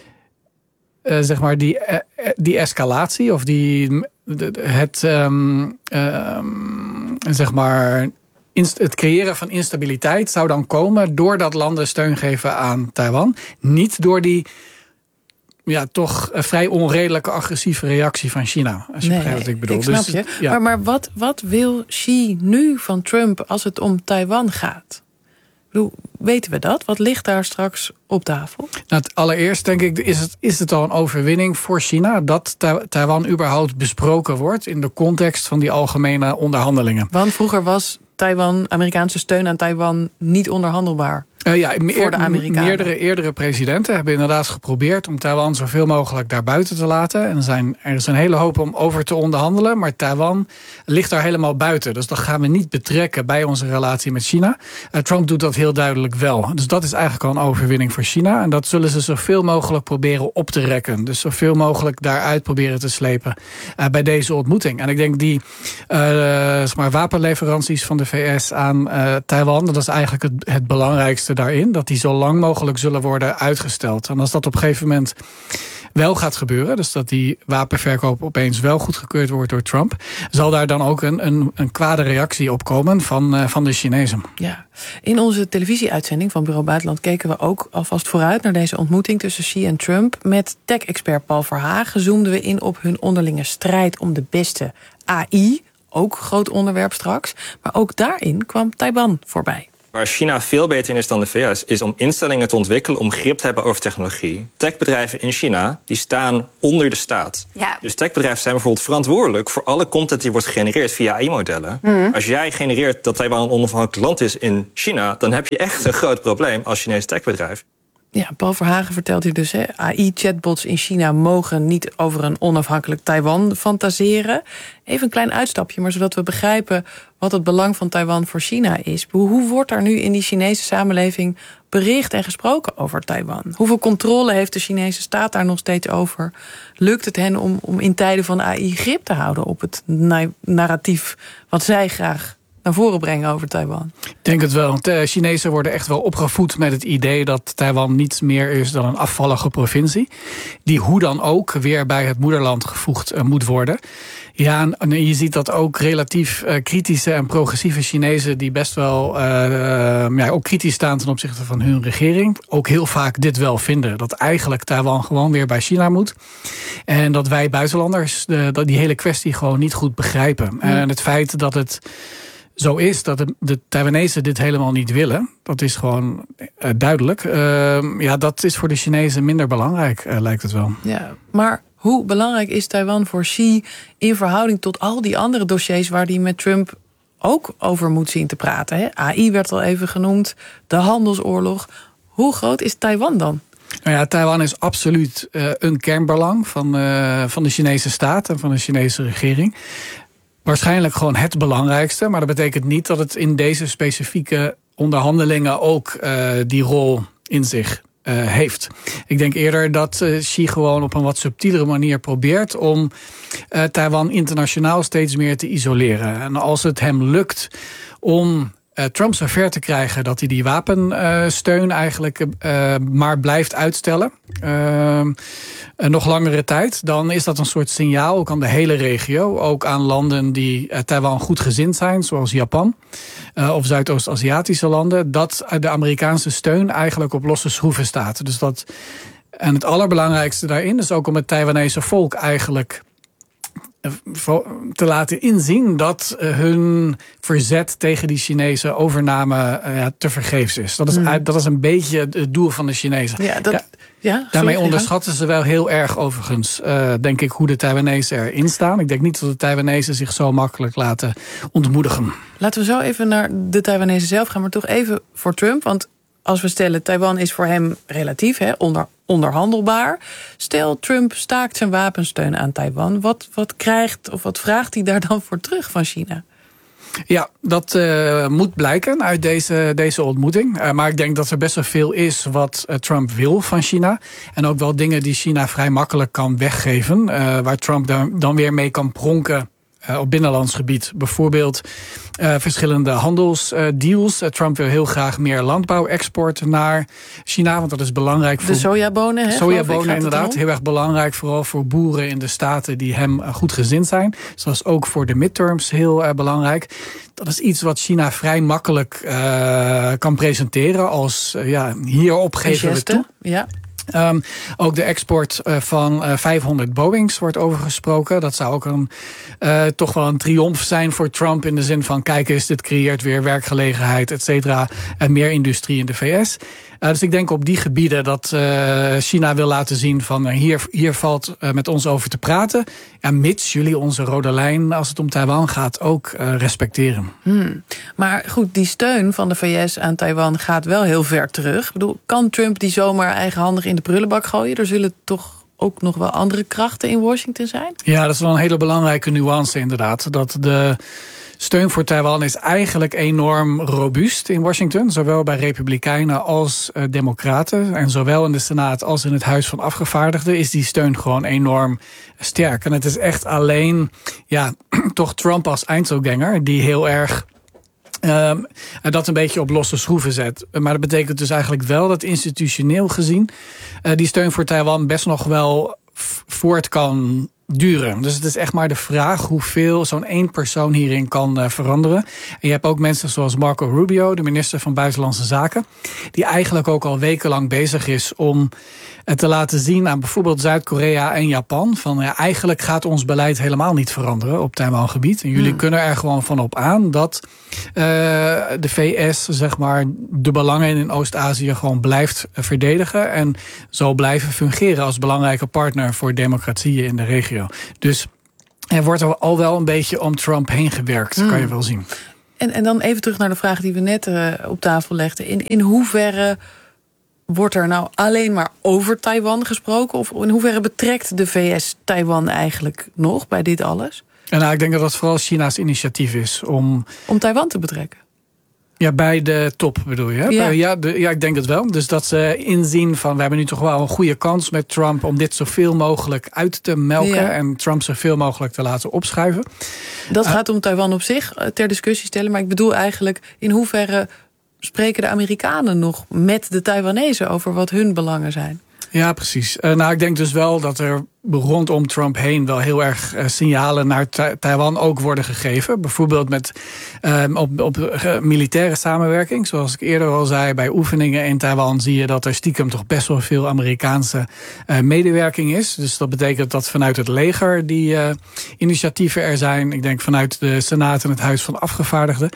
uh, zeg maar die, uh, die escalatie of die het um, um, zeg maar het creëren van instabiliteit zou dan komen doordat landen steun geven aan Taiwan, niet door die ja, toch een vrij onredelijke agressieve reactie van China. Als je nee, begrijpt wat ik bedoel. Ik snap dus, je. Ja. Maar, maar wat, wat wil Xi nu van Trump als het om Taiwan gaat? Ik bedoel, weten we dat? Wat ligt daar straks op tafel? Nou, het allereerst denk ik, is het, is het al een overwinning voor China dat Taiwan überhaupt besproken wordt in de context van die algemene onderhandelingen. Want vroeger was Taiwan, Amerikaanse steun aan Taiwan niet onderhandelbaar. Uh, ja, me- voor de Amerikanen. Meerdere eerdere presidenten hebben inderdaad geprobeerd om Taiwan zoveel mogelijk daarbuiten te laten. En er, zijn, er is een hele hoop om over te onderhandelen, maar Taiwan ligt daar helemaal buiten. Dus dat gaan we niet betrekken bij onze relatie met China. Uh, Trump doet dat heel duidelijk wel. Dus dat is eigenlijk al een overwinning voor China. En dat zullen ze zoveel mogelijk proberen op te rekken. Dus zoveel mogelijk daaruit proberen te slepen uh, bij deze ontmoeting. En ik denk die uh, zeg maar, wapenleveranties van de V S aan uh, Taiwan, dat is eigenlijk het, het belangrijkste daarin, dat die zo lang mogelijk zullen worden uitgesteld. En als dat op een gegeven moment wel gaat gebeuren, dus dat die wapenverkoop opeens wel goedgekeurd wordt door Trump, zal daar dan ook een, een, een kwade reactie op komen van, uh, van de Chinezen. Ja. In onze televisieuitzending van Bureau Buitenland keken we ook alvast vooruit naar deze ontmoeting tussen Xi en Trump. Met tech-expert Paul Verhagen zoomden we in op hun onderlinge strijd om de beste A I. Ook groot onderwerp straks. Maar ook daarin kwam Taiwan voorbij. Waar China veel beter in is dan de V S... is om instellingen te ontwikkelen om grip te hebben over technologie. Techbedrijven in China die staan onder de staat. Ja. Dus techbedrijven zijn bijvoorbeeld verantwoordelijk... voor alle content die wordt gegenereerd via A I-modellen. Mm. Als jij genereert dat Taiwan een onafhankelijk land is in China... dan heb je echt een groot probleem als Chinees techbedrijf. Ja, Paul Verhagen vertelt hier dus, hè, A I-chatbots in China mogen niet over een onafhankelijk Taiwan fantaseren. Even een klein uitstapje, maar zodat we begrijpen wat het belang van Taiwan voor China is. Hoe wordt er nu in die Chinese samenleving bericht en gesproken over Taiwan? Hoeveel controle heeft de Chinese staat daar nog steeds over? Lukt het hen om, om in tijden van A I grip te houden op het na- narratief wat zij graag naar voren brengen over Taiwan? Ik denk het wel. De Chinezen worden echt wel opgevoed met het idee dat Taiwan niets meer is dan een afvallige provincie. Die hoe dan ook weer bij het moederland gevoegd uh, moet worden. Ja, en je ziet dat ook relatief uh, kritische en progressieve Chinezen die best wel uh, uh, ja, ook kritisch staan ten opzichte van hun regering, ook heel vaak dit wel vinden. Dat eigenlijk Taiwan gewoon weer bij China moet. En dat wij buitenlanders de, dat die hele kwestie gewoon niet goed begrijpen. Mm. En het feit dat het zo is dat de, de Taiwanese dit helemaal niet willen, dat is gewoon uh, duidelijk. Uh, ja, dat is voor de Chinezen minder belangrijk, uh, lijkt het wel. Ja, maar hoe belangrijk is Taiwan voor Xi in verhouding tot al die andere dossiers waar hij met Trump ook over moet zien te praten? Hè? A I werd al even genoemd, de handelsoorlog. Hoe groot is Taiwan dan? Nou ja, Taiwan is absoluut uh, een kernbelang van, uh, van de Chinese staat en van de Chinese regering. Waarschijnlijk gewoon het belangrijkste, maar dat betekent niet dat het in deze specifieke onderhandelingen ook uh, die rol in zich uh, heeft. Ik denk eerder dat uh, Xi gewoon op een wat subtielere manier probeert om uh, Taiwan internationaal steeds meer te isoleren. En als het hem lukt om Uh, Trump zover te krijgen dat hij die wapensteun uh, eigenlijk uh, maar blijft uitstellen, Uh, uh, nog langere tijd, dan is dat een soort signaal, ook aan de hele regio, ook aan landen die uh, Taiwan goed gezind zijn, zoals Japan uh, of Zuidoost-Aziatische landen, dat de Amerikaanse steun eigenlijk op losse schroeven staat. Dus dat, en het allerbelangrijkste daarin is ook om het Taiwanese volk eigenlijk te laten inzien dat hun verzet tegen die Chinese overname uh, ja, te vergeefs is. Dat is, mm. dat is een beetje het doel van de Chinezen. Ja, dat, ja, ja, daarmee sorry, onderschatten ze wel heel erg overigens, uh, denk ik, hoe de Taiwanese erin staan. Ik denk niet dat de Taiwanese zich zo makkelijk laten ontmoedigen. Laten we zo even naar de Taiwanese zelf gaan, maar toch even voor Trump. Want als we stellen, Taiwan is voor hem relatief hè, onder, onderhandelbaar. Stel, Trump staakt zijn wapensteun aan Taiwan. Wat, wat krijgt of wat vraagt hij daar dan voor terug van China? Ja, dat uh, moet blijken uit deze, deze ontmoeting. Uh, maar ik denk dat er best wel veel is wat uh, Trump wil van China. En ook wel dingen die China vrij makkelijk kan weggeven. Uh, waar Trump dan, dan weer mee kan pronken Uh, op binnenlands gebied. Bijvoorbeeld uh, verschillende handelsdeals. Uh, Trump wil heel graag meer landbouwexport naar China, want dat is belangrijk voor de sojabonen. Hè, sojabonen inderdaad, heel erg belangrijk, vooral voor boeren in de staten die hem uh, goed gezind zijn. Dus dat is ook voor de midterms heel uh, belangrijk. Dat is iets wat China vrij makkelijk uh, kan presenteren als uh, ja, hierop geven we toe. Ja. Um, ook de export uh, van uh, vijfhonderd Boeings wordt over gesproken. Dat zou ook een, uh, toch wel een triomf zijn voor Trump in de zin van kijk eens, dit creëert weer werkgelegenheid, et cetera, en meer industrie in de V S. Uh, dus ik denk op die gebieden dat uh, China wil laten zien van uh, hier, hier valt uh, met ons over te praten. Ja, mits jullie onze rode lijn als het om Taiwan gaat ook uh, respecteren. Hmm. Maar goed, die steun van de V S aan Taiwan gaat wel heel ver terug. Ik bedoel, kan Trump die zomaar eigenhandig in de prullenbak gooien? Er zullen toch ook nog wel andere krachten in Washington zijn? Ja, dat is wel een hele belangrijke nuance inderdaad. Dat de steun voor Taiwan is eigenlijk enorm robuust in Washington. Zowel bij Republikeinen als uh, Democraten. En zowel in de Senaat als in het Huis van Afgevaardigden is die steun gewoon enorm sterk. En het is echt alleen ja, toch Trump als eindselganger die heel erg Um, dat een beetje op losse schroeven zet. Maar dat betekent dus eigenlijk wel dat institutioneel gezien uh, die steun voor Taiwan best nog wel voort kan duren. Dus het is echt maar de vraag hoeveel zo'n één persoon hierin kan uh, veranderen. En je hebt ook mensen zoals Marco Rubio, de minister van Buitenlandse Zaken, die eigenlijk ook al wekenlang bezig is om het te laten zien aan bijvoorbeeld Zuid-Korea en Japan. Van ja, eigenlijk gaat ons beleid helemaal niet veranderen op Taiwan-gebied. En jullie hmm. kunnen er gewoon van op aan dat uh, de V S zeg maar de belangen in Oost-Azië gewoon blijft verdedigen en zo blijven fungeren als belangrijke partner voor democratieën in de regio. Dus er wordt al wel een beetje om Trump heen gewerkt, hmm. kan je wel zien. En, en dan even terug naar de vraag die we net uh, op tafel legden. In, in hoeverre wordt er nou alleen maar over Taiwan gesproken? Of in hoeverre betrekt de V S Taiwan eigenlijk nog bij dit alles? En nou, ik denk dat dat vooral China's initiatief is om Om Taiwan te betrekken? Ja, bij de top bedoel je? Hè? Ja. Ja, de, ja, ik denk het wel. Dus dat ze inzien van, we hebben nu toch wel een goede kans met Trump om dit zoveel mogelijk uit te melken. Ja. En Trump zoveel mogelijk te laten opschuiven. Dat uh, gaat om Taiwan op zich ter discussie stellen. Maar ik bedoel eigenlijk, in hoeverre spreken de Amerikanen nog met de Taiwanezen over wat hun belangen zijn? Ja, precies. Uh, nou, ik denk dus wel dat er rondom Trump heen wel heel erg uh, signalen naar Ta- Taiwan ook worden gegeven. Bijvoorbeeld met uh, op, op uh, militaire samenwerking. Zoals ik eerder al zei, bij oefeningen in Taiwan zie je dat er stiekem toch best wel veel Amerikaanse uh, medewerking is. Dus dat betekent dat vanuit het leger die uh, initiatieven er zijn. Ik denk vanuit de Senaat en het Huis van Afgevaardigden.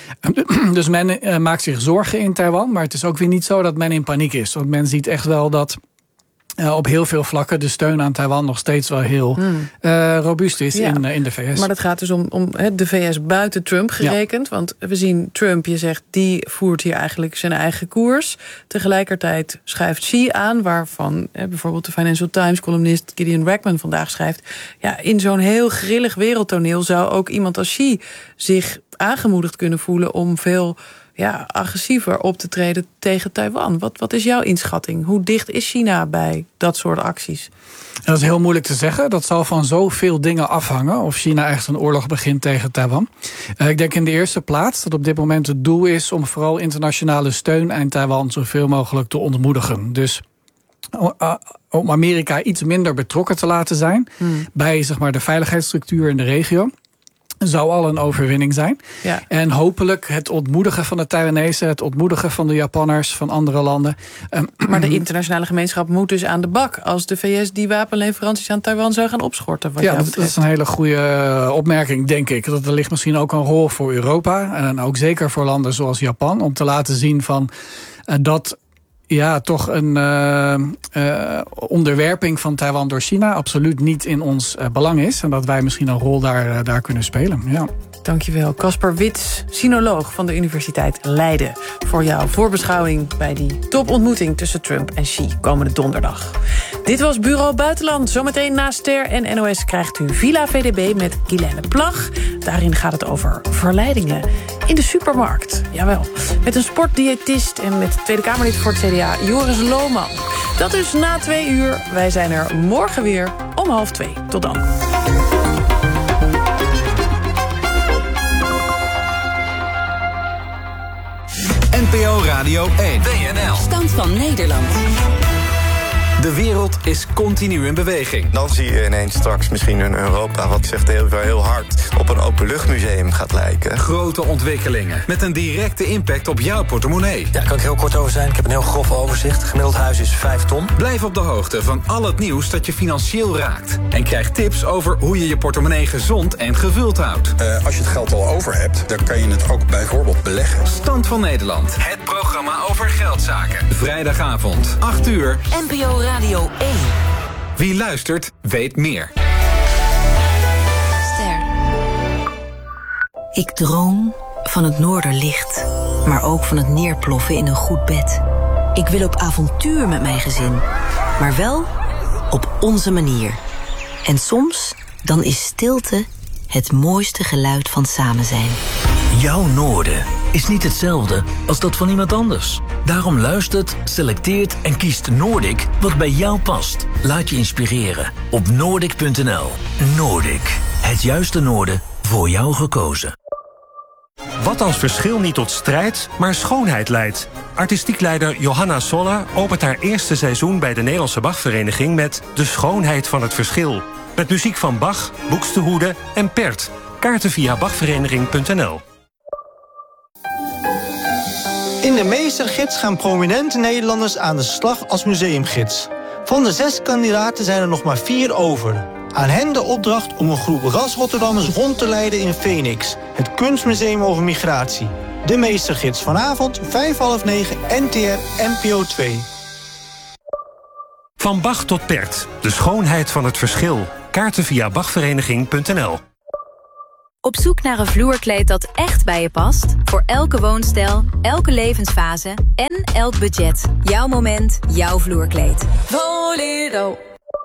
Dus men uh, maakt zich zorgen in Taiwan, maar het is ook weer niet zo dat men in paniek is. Want men ziet echt wel dat Uh, op heel veel vlakken de steun aan Taiwan nog steeds wel heel hmm. uh, robuust is ja. in, uh, in de V S. Maar dat gaat dus om, om he, de V S buiten Trump gerekend. Ja. Want we zien Trump, je zegt, die voert hier eigenlijk zijn eigen koers. Tegelijkertijd schuift Xi aan, waarvan eh, bijvoorbeeld de Financial Times columnist Gideon Rackman vandaag schrijft. Ja, in zo'n heel grillig wereldtoneel zou ook iemand als Xi zich aangemoedigd kunnen voelen om veel ja, agressiever op te treden tegen Taiwan. Wat, wat is jouw inschatting? Hoe dicht is China bij dat soort acties? Dat is heel moeilijk te zeggen. Dat zal van zoveel dingen afhangen of China echt een oorlog begint tegen Taiwan. Uh, ik denk in de eerste plaats dat op dit moment het doel is om vooral internationale steun aan Taiwan zoveel mogelijk te ontmoedigen. Dus uh, om Amerika iets minder betrokken te laten zijn hmm. bij zeg maar, de veiligheidsstructuur in de regio. Zou al een overwinning zijn. Ja. En hopelijk het ontmoedigen van de Taiwanezen, het ontmoedigen van de Japanners, van andere landen. Maar de internationale gemeenschap moet dus aan de bak als de V S die wapenleveranties aan Taiwan zou gaan opschorten. Wat ja, dat, dat is een hele goede opmerking, denk ik. Dat er ligt misschien ook een rol voor Europa en ook zeker voor landen zoals Japan om te laten zien van uh, dat ja, toch een uh, uh, onderwerping van Taiwan door China absoluut niet in ons uh, belang is. En dat wij misschien een rol daar, uh, daar kunnen spelen. Ja. Dankjewel, Caspar Wits, sinoloog van de Universiteit Leiden, voor jouw voorbeschouwing bij die topontmoeting tussen Trump en Xi komende donderdag. Dit was Bureau Buitenland. Zometeen na Ster en N O S krijgt u Villa V D B met Guylaine Plag. Daarin gaat het over verleidingen in de supermarkt. Jawel, met een sportdiëtist en met Tweede Kamerlid voor het C D A, Joris Lohman. Dat dus na twee uur. Wij zijn er morgen weer om half twee. Tot dan. N P O Radio één. W N L. Stand van Nederland. De wereld is continu in beweging. Dan zie je ineens straks misschien een Europa wat zich heel, heel hard op een openluchtmuseum gaat lijken. Grote ontwikkelingen met een directe impact op jouw portemonnee. Ja, daar kan ik heel kort over zijn. Ik heb een heel grof overzicht. Gemiddeld huis is vijf ton. Blijf op de hoogte van al het nieuws dat je financieel raakt. En krijg tips over hoe je je portemonnee gezond en gevuld houdt. Uh, als je het geld al over hebt, dan kan je het ook bijvoorbeeld beleggen. Stand van Nederland. Het programma over geldzaken. Vrijdagavond, acht uur. N P O Radio één. Wie luistert, weet meer. Ster. Ik droom van het noorderlicht, maar ook van het neerploffen in een goed bed. Ik wil op avontuur met mijn gezin, maar wel op onze manier. En soms, dan is stilte het mooiste geluid van samen zijn. Jouw noorden is niet hetzelfde als dat van iemand anders. Daarom luistert, selecteert en kiest Noordic wat bij jou past. Laat je inspireren op Noordic punt n l. Noordic, het juiste noorden voor jou gekozen. Wat als verschil niet tot strijd, maar schoonheid leidt? Artistiek leider Johanna Sola opent haar eerste seizoen bij de Nederlandse Bachvereniging met De Schoonheid van het Verschil. Met muziek van Bach, Buxtehude en Pert. Kaarten via bachvereniging punt n l. In de meestergids gaan prominente Nederlanders aan de slag als museumgids. Van de zes kandidaten zijn er nog maar vier over. Aan hen de opdracht om een groep ras-Rotterdammers rond te leiden in Phoenix, het kunstmuseum over migratie. De meestergids vanavond, vijf half negen, N T R, N P O twee. Van Bach tot Pert, de schoonheid van het verschil. Kaarten via bachvereniging punt n l. Op zoek naar een vloerkleed dat echt bij je past? Voor elke woonstijl, elke levensfase en elk budget. Jouw moment, jouw vloerkleed. Voledo.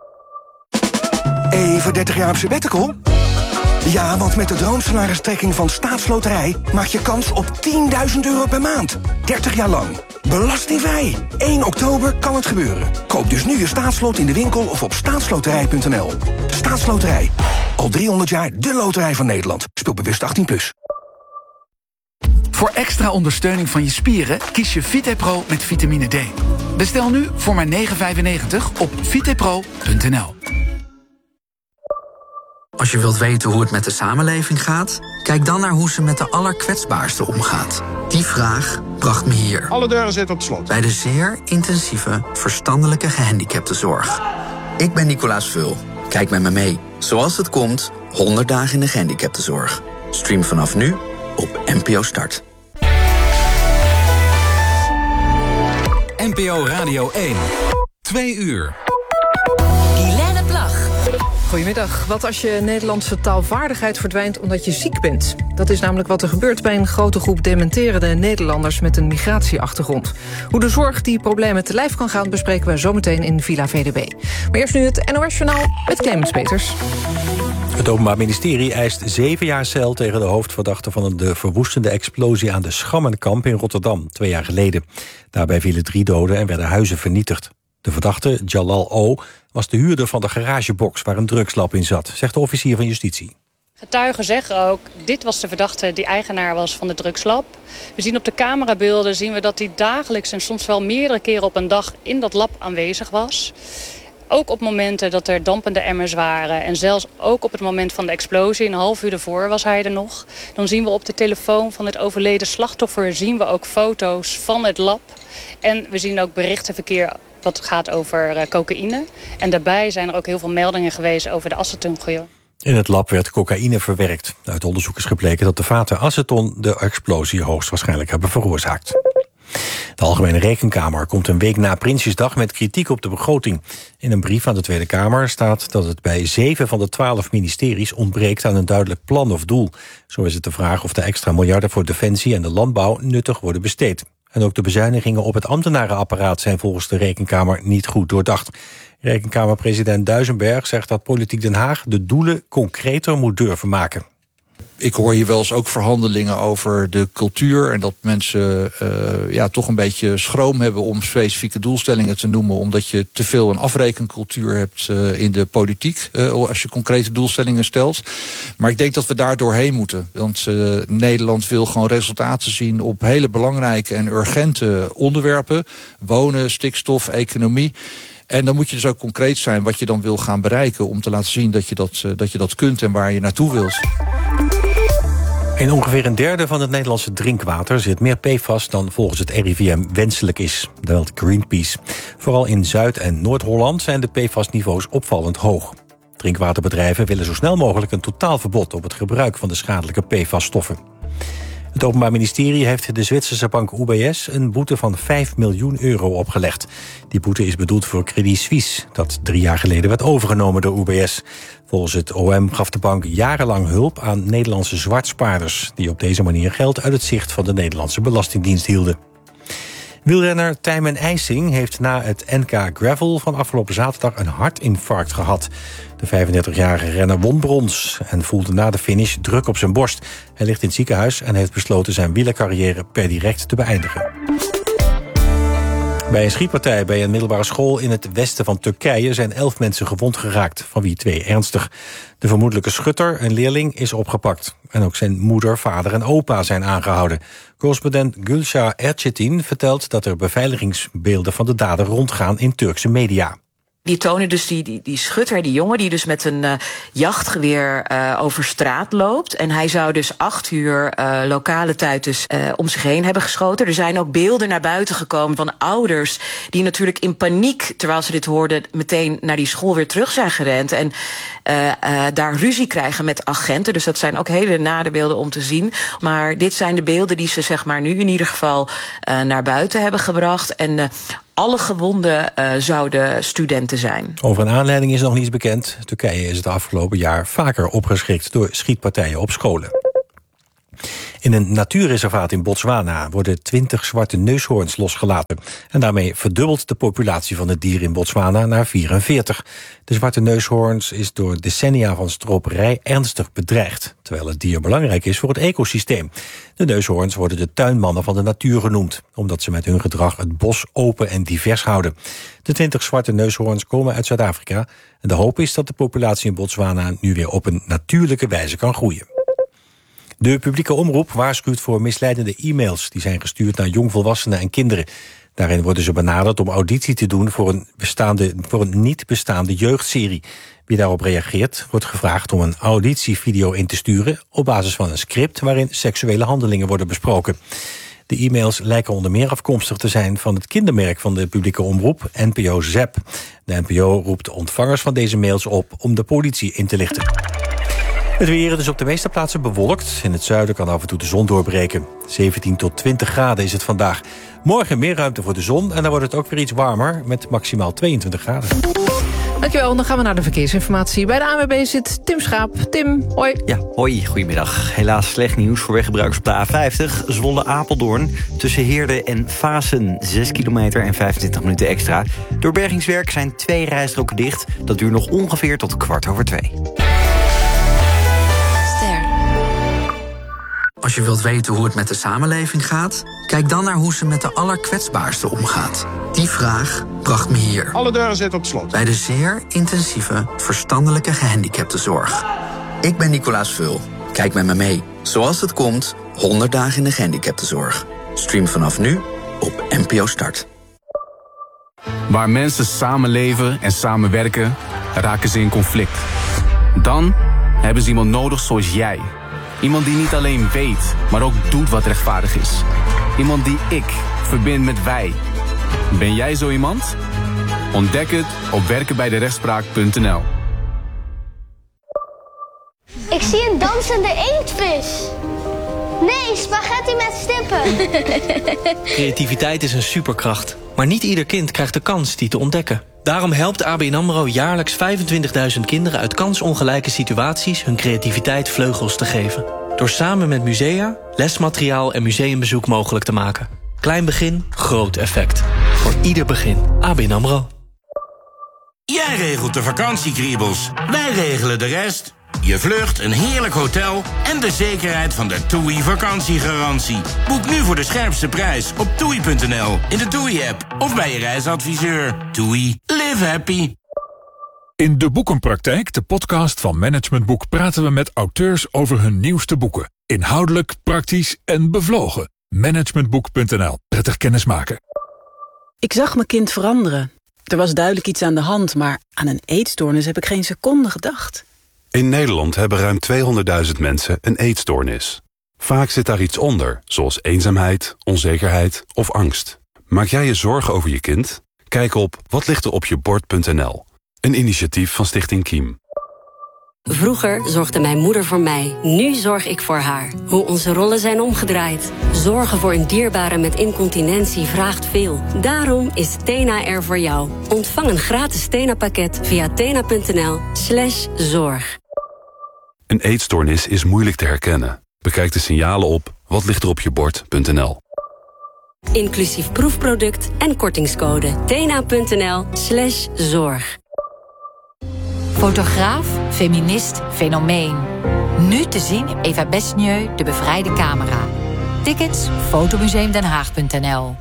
Even dertig jaar op sabbatical? Ja, want met de droomsalaristrekking van Staatsloterij maak je kans op tienduizend euro per maand. dertig jaar lang. Belastingvrij. één oktober kan het gebeuren. Koop dus nu je staatslot in de winkel of op staatsloterij punt n l. Staatsloterij. Al driehonderd jaar de loterij van Nederland. Speel bewust achttien plus. Voor extra ondersteuning van je spieren kies je VitePro met vitamine D. Bestel nu voor maar negen vijfennegentig op vitepro punt n l. Als je wilt weten hoe het met de samenleving gaat, kijk dan naar hoe ze met de allerkwetsbaarsten omgaat. Die vraag bracht me hier. Alle deuren zitten op slot. Bij de zeer intensieve verstandelijke gehandicaptenzorg. Ik ben Nicolaas Vul. Kijk met me mee. Zoals het komt, honderd dagen in de gehandicaptenzorg. Stream vanaf nu op N P O Start. N P O Radio één. Twee uur. Guilaine Plag. Goedemiddag. Wat als je Nederlandse taalvaardigheid verdwijnt omdat je ziek bent? Dat is namelijk wat er gebeurt bij een grote groep dementerende Nederlanders met een migratieachtergrond. Hoe de zorg die problemen te lijf kan gaan bespreken we zometeen in Villa V D B. Maar eerst nu het N O S-journaal met Clemens Peters. Het Openbaar Ministerie eist zeven jaar cel tegen de hoofdverdachte van de verwoestende explosie aan de Schammenkamp in Rotterdam, twee jaar geleden. Daarbij vielen drie doden en werden huizen vernietigd. De verdachte, Jalal O., was de huurder van de garagebox waar een drugslab in zat, zegt de officier van justitie. Getuigen zeggen ook, dit was de verdachte die eigenaar was van de drugslab. We zien op de camerabeelden zien we dat hij dagelijks en soms wel meerdere keren op een dag in dat lab aanwezig was. Ook op momenten dat er dampende emmers waren en zelfs ook op het moment van de explosie, een half uur ervoor was hij er nog. Dan zien we op de telefoon van het overleden slachtoffer zien we ook foto's van het lab. En we zien ook berichtenverkeer wat gaat over uh, cocaïne. En daarbij zijn er ook heel veel meldingen geweest over de acetongeurl. In het lab werd cocaïne verwerkt. Uit onderzoek is gebleken dat de vaten aceton de explosie hoogstwaarschijnlijk hebben veroorzaakt. De Algemene Rekenkamer komt een week na Prinsjesdag met kritiek op de begroting. In een brief aan de Tweede Kamer staat dat het bij zeven van de twaalf ministeries ontbreekt aan een duidelijk plan of doel. Zo is het de vraag of de extra miljarden voor defensie en de landbouw nuttig worden besteed. En ook de bezuinigingen op het ambtenarenapparaat zijn volgens de Rekenkamer niet goed doordacht. Rekenkamerpresident Duisenberg zegt dat Politiek Den Haag de doelen concreter moet durven maken. Ik hoor hier wel eens ook verhandelingen over de cultuur en dat mensen uh, ja, toch een beetje schroom hebben om specifieke doelstellingen te noemen, omdat je te veel een afrekencultuur hebt uh, in de politiek, uh, als je concrete doelstellingen stelt. Maar ik denk dat we daar doorheen moeten. Want uh, Nederland wil gewoon resultaten zien op hele belangrijke en urgente onderwerpen. Wonen, stikstof, economie. En dan moet je dus ook concreet zijn wat je dan wil gaan bereiken om te laten zien dat je dat, uh, dat, je dat kunt en waar je naartoe wilt. In ongeveer een derde van het Nederlandse drinkwater zit meer P F A S dan volgens het R I V M wenselijk is, meldt Greenpeace. Vooral in Zuid- en Noord-Holland zijn de P F A S-niveaus opvallend hoog. Drinkwaterbedrijven willen zo snel mogelijk een totaalverbod op het gebruik van de schadelijke P F A S-stoffen. Het Openbaar Ministerie heeft de Zwitserse bank U B S een boete van vijf miljoen euro opgelegd. Die boete is bedoeld voor Credit Suisse, dat drie jaar geleden werd overgenomen door U B S. Volgens het O M gaf de bank jarenlang hulp aan Nederlandse zwartspaarders, die op deze manier geld uit het zicht van de Nederlandse Belastingdienst hielden. Wielrenner Tijmen IJsing heeft na het N K Gravel van afgelopen zaterdag een hartinfarct gehad. De vijfendertigjarige renner won brons en voelde na de finish druk op zijn borst. Hij ligt in het ziekenhuis en heeft besloten zijn wielercarrière per direct te beëindigen. Bij een schietpartij bij een middelbare school in het westen van Turkije zijn elf mensen gewond geraakt, van wie twee ernstig. De vermoedelijke schutter, een leerling, is opgepakt. En ook zijn moeder, vader en opa zijn aangehouden. Correspondent Gülşah Erçetin vertelt dat er beveiligingsbeelden van de dader rondgaan in Turkse media. Die tonen dus die, die, die schutter, die jongen, die dus met een uh, jachtgeweer uh, over straat loopt. En hij zou dus acht uur uh, lokale tijd dus uh, om zich heen hebben geschoten. Er zijn ook beelden naar buiten gekomen van ouders die natuurlijk in paniek, terwijl ze dit hoorden, meteen naar die school weer terug zijn gerend. En uh, uh, daar ruzie krijgen met agenten. Dus dat zijn ook hele nare beelden om te zien. Maar dit zijn de beelden die ze zeg maar nu in ieder geval uh, naar buiten hebben gebracht. En uh, alle gewonden uh, zouden studenten zijn. Over een aanleiding is nog niets bekend. Turkije is het afgelopen jaar vaker opgeschrikt door schietpartijen op scholen. In een natuurreservaat in Botswana worden twintig zwarte neushoorns losgelaten. En daarmee verdubbelt de populatie van het dier in Botswana naar vierenveertig. De zwarte neushoorns is door decennia van stroperij ernstig bedreigd, terwijl het dier belangrijk is voor het ecosysteem. De neushoorns worden de tuinmannen van de natuur genoemd, omdat ze met hun gedrag het bos open en divers houden. De twintig zwarte neushoorns komen uit Zuid-Afrika en de hoop is dat de populatie in Botswana nu weer op een natuurlijke wijze kan groeien. De publieke omroep waarschuwt voor misleidende e-mails die zijn gestuurd naar jongvolwassenen en kinderen. Daarin worden ze benaderd om auditie te doen voor een, bestaande, voor een niet bestaande jeugdserie. Wie daarop reageert, wordt gevraagd om een auditievideo in te sturen op basis van een script waarin seksuele handelingen worden besproken. De e-mails lijken onder meer afkomstig te zijn van het kindermerk van de publieke omroep, N P O Zep. De N P O roept de ontvangers van deze mails op om de politie in te lichten. Het weer is op de meeste plaatsen bewolkt. In het zuiden kan af en toe de zon doorbreken. zeventien tot twintig graden is het vandaag. Morgen meer ruimte voor de zon en dan wordt het ook weer iets warmer met maximaal tweeëntwintig graden. Dankjewel, dan gaan we naar de verkeersinformatie. Bij de A N W B zit Tim Schaap. Tim, hoi. Ja, hoi, goedemiddag. Helaas slecht nieuws voor weggebruikers op de A vijftig. Zwolle-Apeldoorn. Tussen Heerde en Vaassen. zes kilometer en vijfentwintig minuten extra. Door bergingswerk zijn twee rijstroken dicht. Dat duurt nog ongeveer tot kwart over twee. Als je wilt weten hoe het met de samenleving gaat, kijk dan naar hoe ze met de allerkwetsbaarsten omgaat. Die vraag bracht me hier. Alle deuren zitten op slot. Bij de zeer intensieve verstandelijke gehandicaptenzorg. Ik ben Nicolaas Vul. Kijk met me mee. Zoals het komt, honderd dagen in de gehandicaptenzorg. Stream vanaf nu op N P O Start. Waar mensen samenleven en samenwerken, raken ze in conflict. Dan hebben ze iemand nodig zoals jij. Iemand die niet alleen weet, maar ook doet wat rechtvaardig is. Iemand die ik verbind met wij. Ben jij zo iemand? Ontdek het op werken bij de rechtspraak punt n l. Ik zie een dansende inktvis. Nee, spaghetti met stippen. Creativiteit is een superkracht. Maar niet ieder kind krijgt de kans die te ontdekken. Daarom helpt A B N AMRO jaarlijks vijfentwintigduizend kinderen uit kansongelijke situaties hun creativiteit vleugels te geven. Door samen met musea, lesmateriaal en museumbezoek mogelijk te maken. Klein begin, groot effect. Voor ieder begin. A B N AMRO. Jij regelt de vakantiekriebels. Wij regelen de rest. Je vlucht, een heerlijk hotel en de zekerheid van de TUI vakantiegarantie. Boek nu voor de scherpste prijs op toei punt n l, in de TUI-app of bij je reisadviseur. TUI. Live happy. In De Boekenpraktijk, de podcast van Management Boek, praten we met auteurs over hun nieuwste boeken. Inhoudelijk, praktisch en bevlogen. managementboek punt n l. Prettig kennismaken. Ik zag mijn kind veranderen. Er was duidelijk iets aan de hand, maar aan een eetstoornis heb ik geen seconde gedacht. In Nederland hebben ruim tweehonderdduizend mensen een eetstoornis. Vaak zit daar iets onder, zoals eenzaamheid, onzekerheid of angst. Maak jij je zorgen over je kind? Kijk op watlichteropjebord punt n l. Een initiatief van Stichting Kiem. Vroeger zorgde mijn moeder voor mij. Nu zorg ik voor haar. Hoe onze rollen zijn omgedraaid. Zorgen voor een dierbare met incontinentie vraagt veel. Daarom is Tena er voor jou. Ontvang een gratis Tena-pakket via tena punt n l slash zorg. Een eetstoornis is moeilijk te herkennen. Bekijk de signalen op watlichteropjebord punt n l. Inclusief proefproduct en kortingscode. tena punt n l slash zorg. Fotograaf, feminist, fenomeen. Nu te zien in Eva Besnieu, De Bevrijde Camera. Tickets, fotomuseumdenhaag punt n l.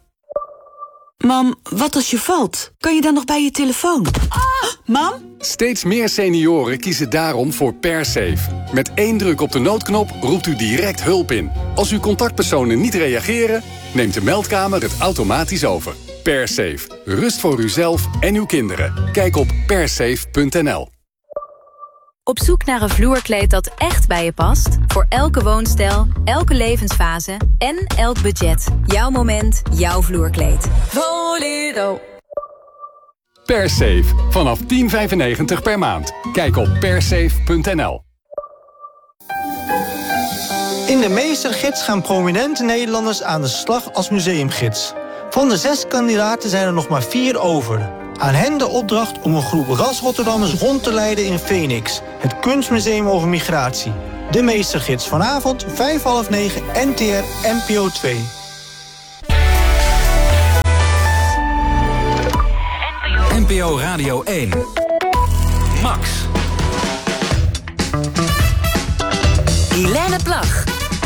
Mam, wat als je valt? Kan je dan nog bij je telefoon? Ah! Mam? Steeds meer senioren kiezen daarom voor PerSafe. Met één druk op de noodknop roept u direct hulp in. Als uw contactpersonen niet reageren, neemt de meldkamer het automatisch over. PerSafe. Rust voor uzelf en uw kinderen. Kijk op persafe punt n l. Op zoek naar een vloerkleed dat echt bij je past? Voor elke woonstijl, elke levensfase en elk budget. Jouw moment, jouw vloerkleed. Volero. PerSafe. Vanaf tien vijfennegentig per maand. Kijk op persafe punt n l. In de meestergids gaan prominente Nederlanders aan de slag als museumgids. Van de zes kandidaten zijn er nog maar vier over. Aan hen de opdracht om een groep ras Rotterdammers rond te leiden in Phoenix, het kunstmuseum over migratie. De meestergids vanavond, vijf half negen, N T R, N P O twee. N P O Radio één. Max. Guilaine Plag.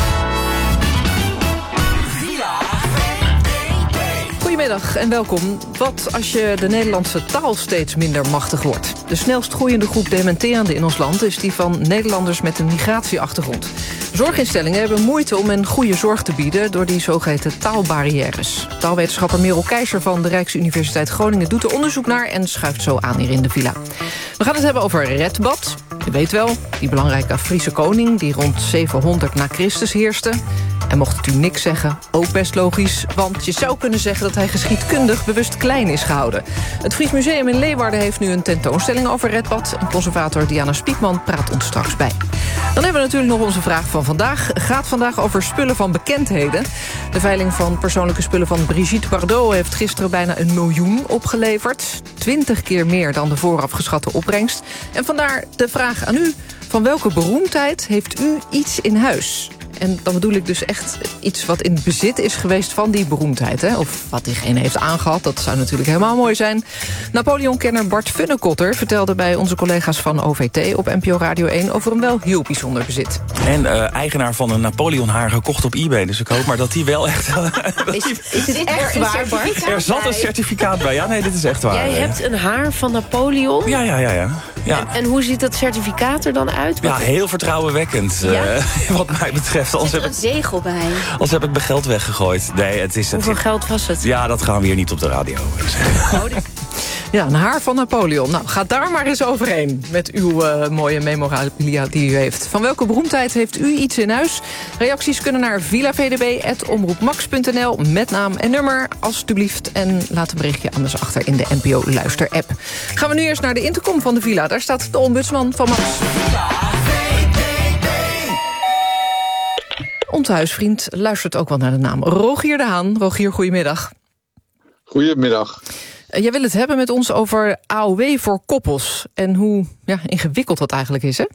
Goedemiddag en welkom. Wat als je de Nederlandse taal steeds minder machtig wordt? De snelst groeiende groep dementerenden in ons land is die van Nederlanders met een migratieachtergrond. Zorginstellingen hebben moeite om een goede zorg te bieden door die zogeheten taalbarrières. Taalwetenschapper Merel Keizer van de Rijksuniversiteit Groningen doet er onderzoek naar en schuift zo aan hier in de villa. We gaan het hebben over Redbad. Je weet wel, die belangrijke Friese koning die rond zevenhonderd na Christus heerste. En mocht het u niks zeggen, ook best logisch, want je zou kunnen zeggen dat hij geschiedkundig bewust klein is gehouden. Het Fries Museum in Leeuwarden heeft nu een tentoonstelling over Redbad. En conservator Diana Spiekman praat ons straks bij. Dan hebben we natuurlijk nog onze vraag van vandaag. Gaat vandaag over spullen van bekendheden. De veiling van persoonlijke spullen van Brigitte Bardot heeft gisteren bijna een miljoen opgeleverd. Twintig keer meer dan de vooraf geschatte opbrengst. En vandaar de vraag aan u: van welke beroemdheid heeft u iets in huis? En dan bedoel ik dus echt iets wat in bezit is geweest van die beroemdheid. Hè? Of wat diegene heeft aangehad, dat zou natuurlijk helemaal mooi zijn. Napoleon-kenner Bart Funnekotter vertelde bij onze collega's van O V T op N P O Radio één over een wel heel bijzonder bezit. En uh, eigenaar van een Napoleon-haar gekocht op eBay. Dus ik hoop maar dat die wel echt... Is, is dit echt waar, Bart? Er zat een certificaat bij. Ja, nee, dit is echt waar. Jij hebt een haar van Napoleon? Ja, ja, ja. ja. ja. En, en hoe ziet dat certificaat er dan uit? Ja, heel vertrouwenwekkend, ja? uh, wat mij betreft. Er zit er een zegel bij. Anders heb ik mijn geld weggegooid. Nee, het is, Hoeveel het, geld was het? Ja, dat gaan we hier niet op de radio zeggen. Oh, ja, een haar van Napoleon. Nou, ga daar maar eens overheen met uw uh, mooie memorabilia die u heeft. Van welke beroemdheid heeft u iets in huis? Reacties kunnen naar villavdb at omroepmax punt n l met naam en nummer, alstublieft. En laat een berichtje anders achter in de N P O Luister-app. Gaan we nu eerst naar de intercom van de villa. Daar staat de ombudsman van Max. Onze huisvriend luistert ook wel naar de naam Rogier de Haan. Rogier, goedemiddag. Goedemiddag. Jij wil het hebben met ons over A O W voor koppels. En hoe ja, ingewikkeld dat eigenlijk is, hè?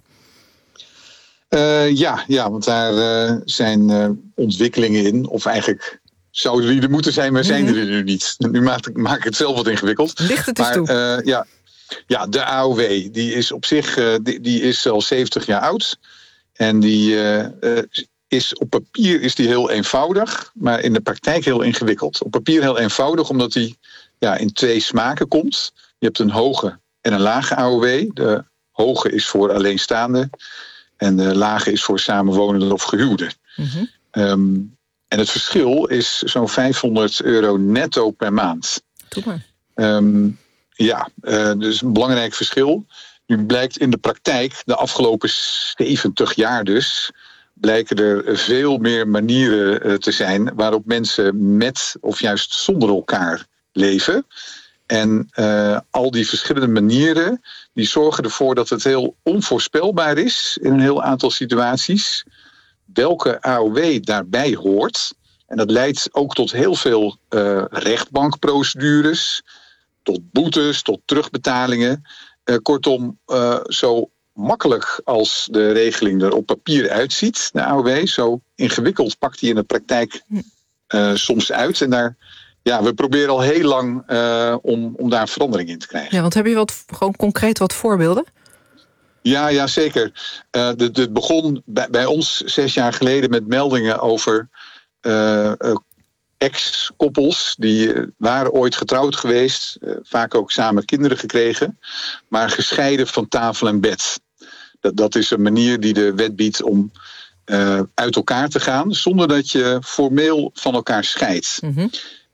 Uh, ja, ja, want daar uh, zijn uh, ontwikkelingen in. Of eigenlijk zouden die er moeten zijn, maar zijn mm-hmm. er nu niet. Nu maak ik, maak ik het zelf wat ingewikkeld. Licht het eens toe. Uh, ja, ja, de A O W, die is op zich uh, die, die is al zeventig jaar oud. En die... Uh, uh, Is, op papier is die heel eenvoudig, maar in de praktijk heel ingewikkeld. Op papier heel eenvoudig, omdat die ja, in twee smaken komt. Je hebt een hoge en een lage A O W. De hoge is voor alleenstaanden en de lage is voor samenwonenden of gehuwden. Mm-hmm. Um, en het verschil is zo'n vijfhonderd euro netto per maand. Doe maar. Um, ja, uh, dus een belangrijk verschil. Nu blijkt in de praktijk, de afgelopen zeventig jaar dus, blijken er veel meer manieren te zijn waarop mensen met of juist zonder elkaar leven. En uh, al die verschillende manieren die zorgen ervoor dat het heel onvoorspelbaar is in een heel aantal situaties welke A O W daarbij hoort. En dat leidt ook tot heel veel uh, rechtbankprocedures, tot boetes, tot terugbetalingen. Uh, kortom, uh, zo makkelijk als de regeling er op papier uitziet, de A O W, zo ingewikkeld pakt die in de praktijk uh, soms uit. En daar, ja, we proberen al heel lang uh, om, om daar verandering in te krijgen. Ja, want heb je wat, gewoon concreet wat voorbeelden? Ja, ja zeker. Uh, het begon bij, bij ons zes jaar geleden met meldingen over uh, uh, ex-koppels die uh, waren ooit getrouwd geweest, uh, vaak ook samen kinderen gekregen, maar gescheiden van tafel en bed. Dat, dat is een manier die de wet biedt om uh, uit elkaar te gaan zonder dat je formeel van elkaar scheidt. Mm-hmm.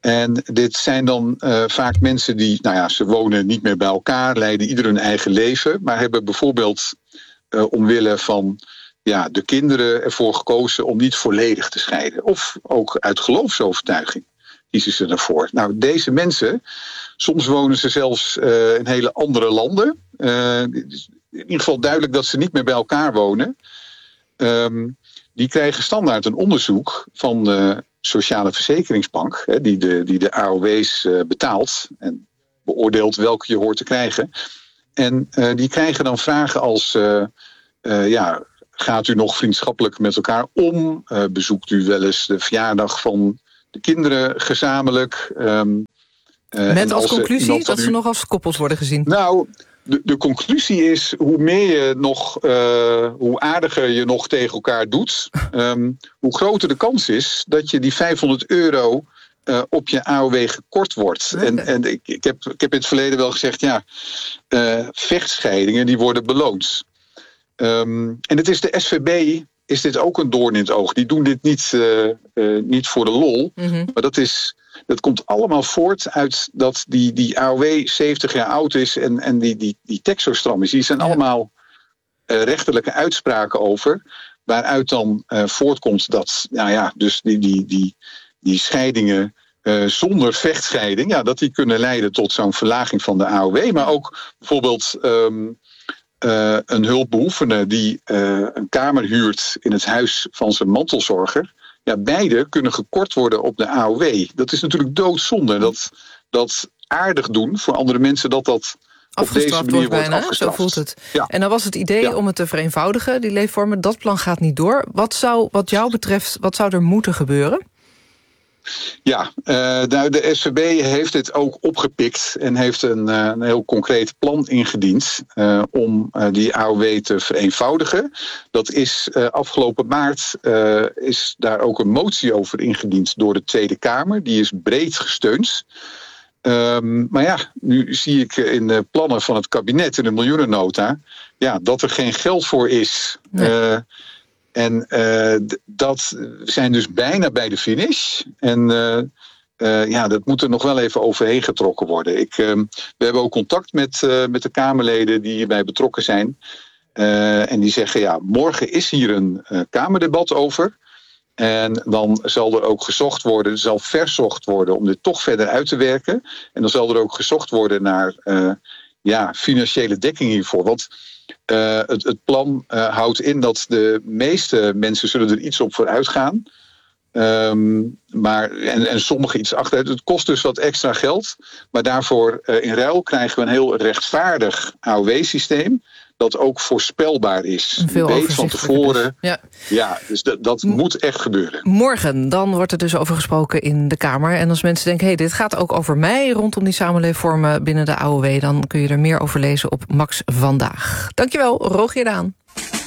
En dit zijn dan uh, vaak mensen die, nou ja, ze wonen niet meer bij elkaar, leiden ieder hun eigen leven, maar hebben bijvoorbeeld uh, omwille van ja, de kinderen ervoor gekozen om niet volledig te scheiden. Of ook uit geloofsovertuiging kiezen ze ervoor. Nou, deze mensen, soms wonen ze zelfs uh, in hele andere landen. Uh, in ieder geval duidelijk dat ze niet meer bij elkaar wonen. Um, die krijgen standaard een onderzoek van de Sociale Verzekeringsbank, hè, die, de, die de A O W's uh, betaalt en beoordeelt welke je hoort te krijgen. En uh, die krijgen dan vragen als, uh, uh, ja, gaat u nog vriendschappelijk met elkaar om? Uh, bezoekt u wel eens de verjaardag van de kinderen gezamenlijk? Um, uh, met als, als conclusie dat u... ze nog als koppels worden gezien? Nou, de, de conclusie is, hoe meer je nog, uh, hoe aardiger je nog tegen elkaar doet, um, hoe groter de kans is dat je die vijfhonderd euro uh, op je A O W gekort wordt. Okay. En, en ik, ik, heb, ik heb in het verleden wel gezegd, ja, uh, vechtscheidingen die worden beloond. Um, en het is de S V B, is dit ook een doorn in het oog. Die doen dit niet, uh, uh, niet voor de lol, mm-hmm. maar dat is... Dat komt allemaal voort uit dat die, die A O W zeventig jaar oud is en, en die, die, die tekst zo stram is. Die zijn ja. allemaal uh, rechterlijke uitspraken over, waaruit dan uh, voortkomt dat, nou ja, dus die, die, die, die scheidingen uh, zonder vechtscheiding, ja, dat die kunnen leiden tot zo'n verlaging van de A O W. Maar ook bijvoorbeeld um, uh, een hulpbehoevende die uh, een kamer huurt in het huis van zijn mantelzorger. Ja, beide kunnen gekort worden op de A O W. Dat is natuurlijk doodzonde. Dat, dat aardig doen voor andere mensen, dat dat op deze manier wordt bijna, afgestraft. Zo voelt het. Ja. En dan was het idee ja. om het te vereenvoudigen, die leefvormen. Dat plan gaat niet door. Wat zou, wat jou betreft, wat zou er moeten gebeuren? Ja, uh, nou, de S V B heeft dit ook opgepikt en heeft een, uh, een heel concreet plan ingediend uh, om uh, die A O W te vereenvoudigen. Dat is uh, afgelopen maart uh, is daar ook een motie over ingediend door de Tweede Kamer. Die is breed gesteund. Um, maar ja, nu zie ik in de plannen van het kabinet in de miljoenennota ja, dat er geen geld voor is. Nee. Uh, En uh, d- dat zijn dus bijna bij de finish. En uh, uh, ja, dat moet er nog wel even overheen getrokken worden. Ik, uh, we hebben ook contact met, uh, met de Kamerleden die hierbij betrokken zijn. Uh, en die zeggen, ja, morgen is hier een uh, Kamerdebat over. En dan zal er ook gezocht worden, er zal verzocht worden om dit toch verder uit te werken. En dan zal er ook gezocht worden naar uh, ja, financiële dekking hiervoor. Want Uh, het, het plan uh, houdt in dat de meeste mensen zullen er iets op vooruit gaan. Um, maar, en, en sommigen iets achteruit. Het kost dus wat extra geld. Maar daarvoor uh, in ruil krijgen we een heel rechtvaardig A O W-systeem. Dat ook voorspelbaar is. Veel je weet van tevoren. Dus. Ja. ja, dus dat, dat M- moet echt gebeuren. Morgen, dan wordt er dus over gesproken in de Kamer. En als mensen denken, hey, dit gaat ook over mij rondom die samenleefvormen binnen de A O W, dan kun je er meer over lezen op Max Vandaag. Dankjewel, Rogier Daan.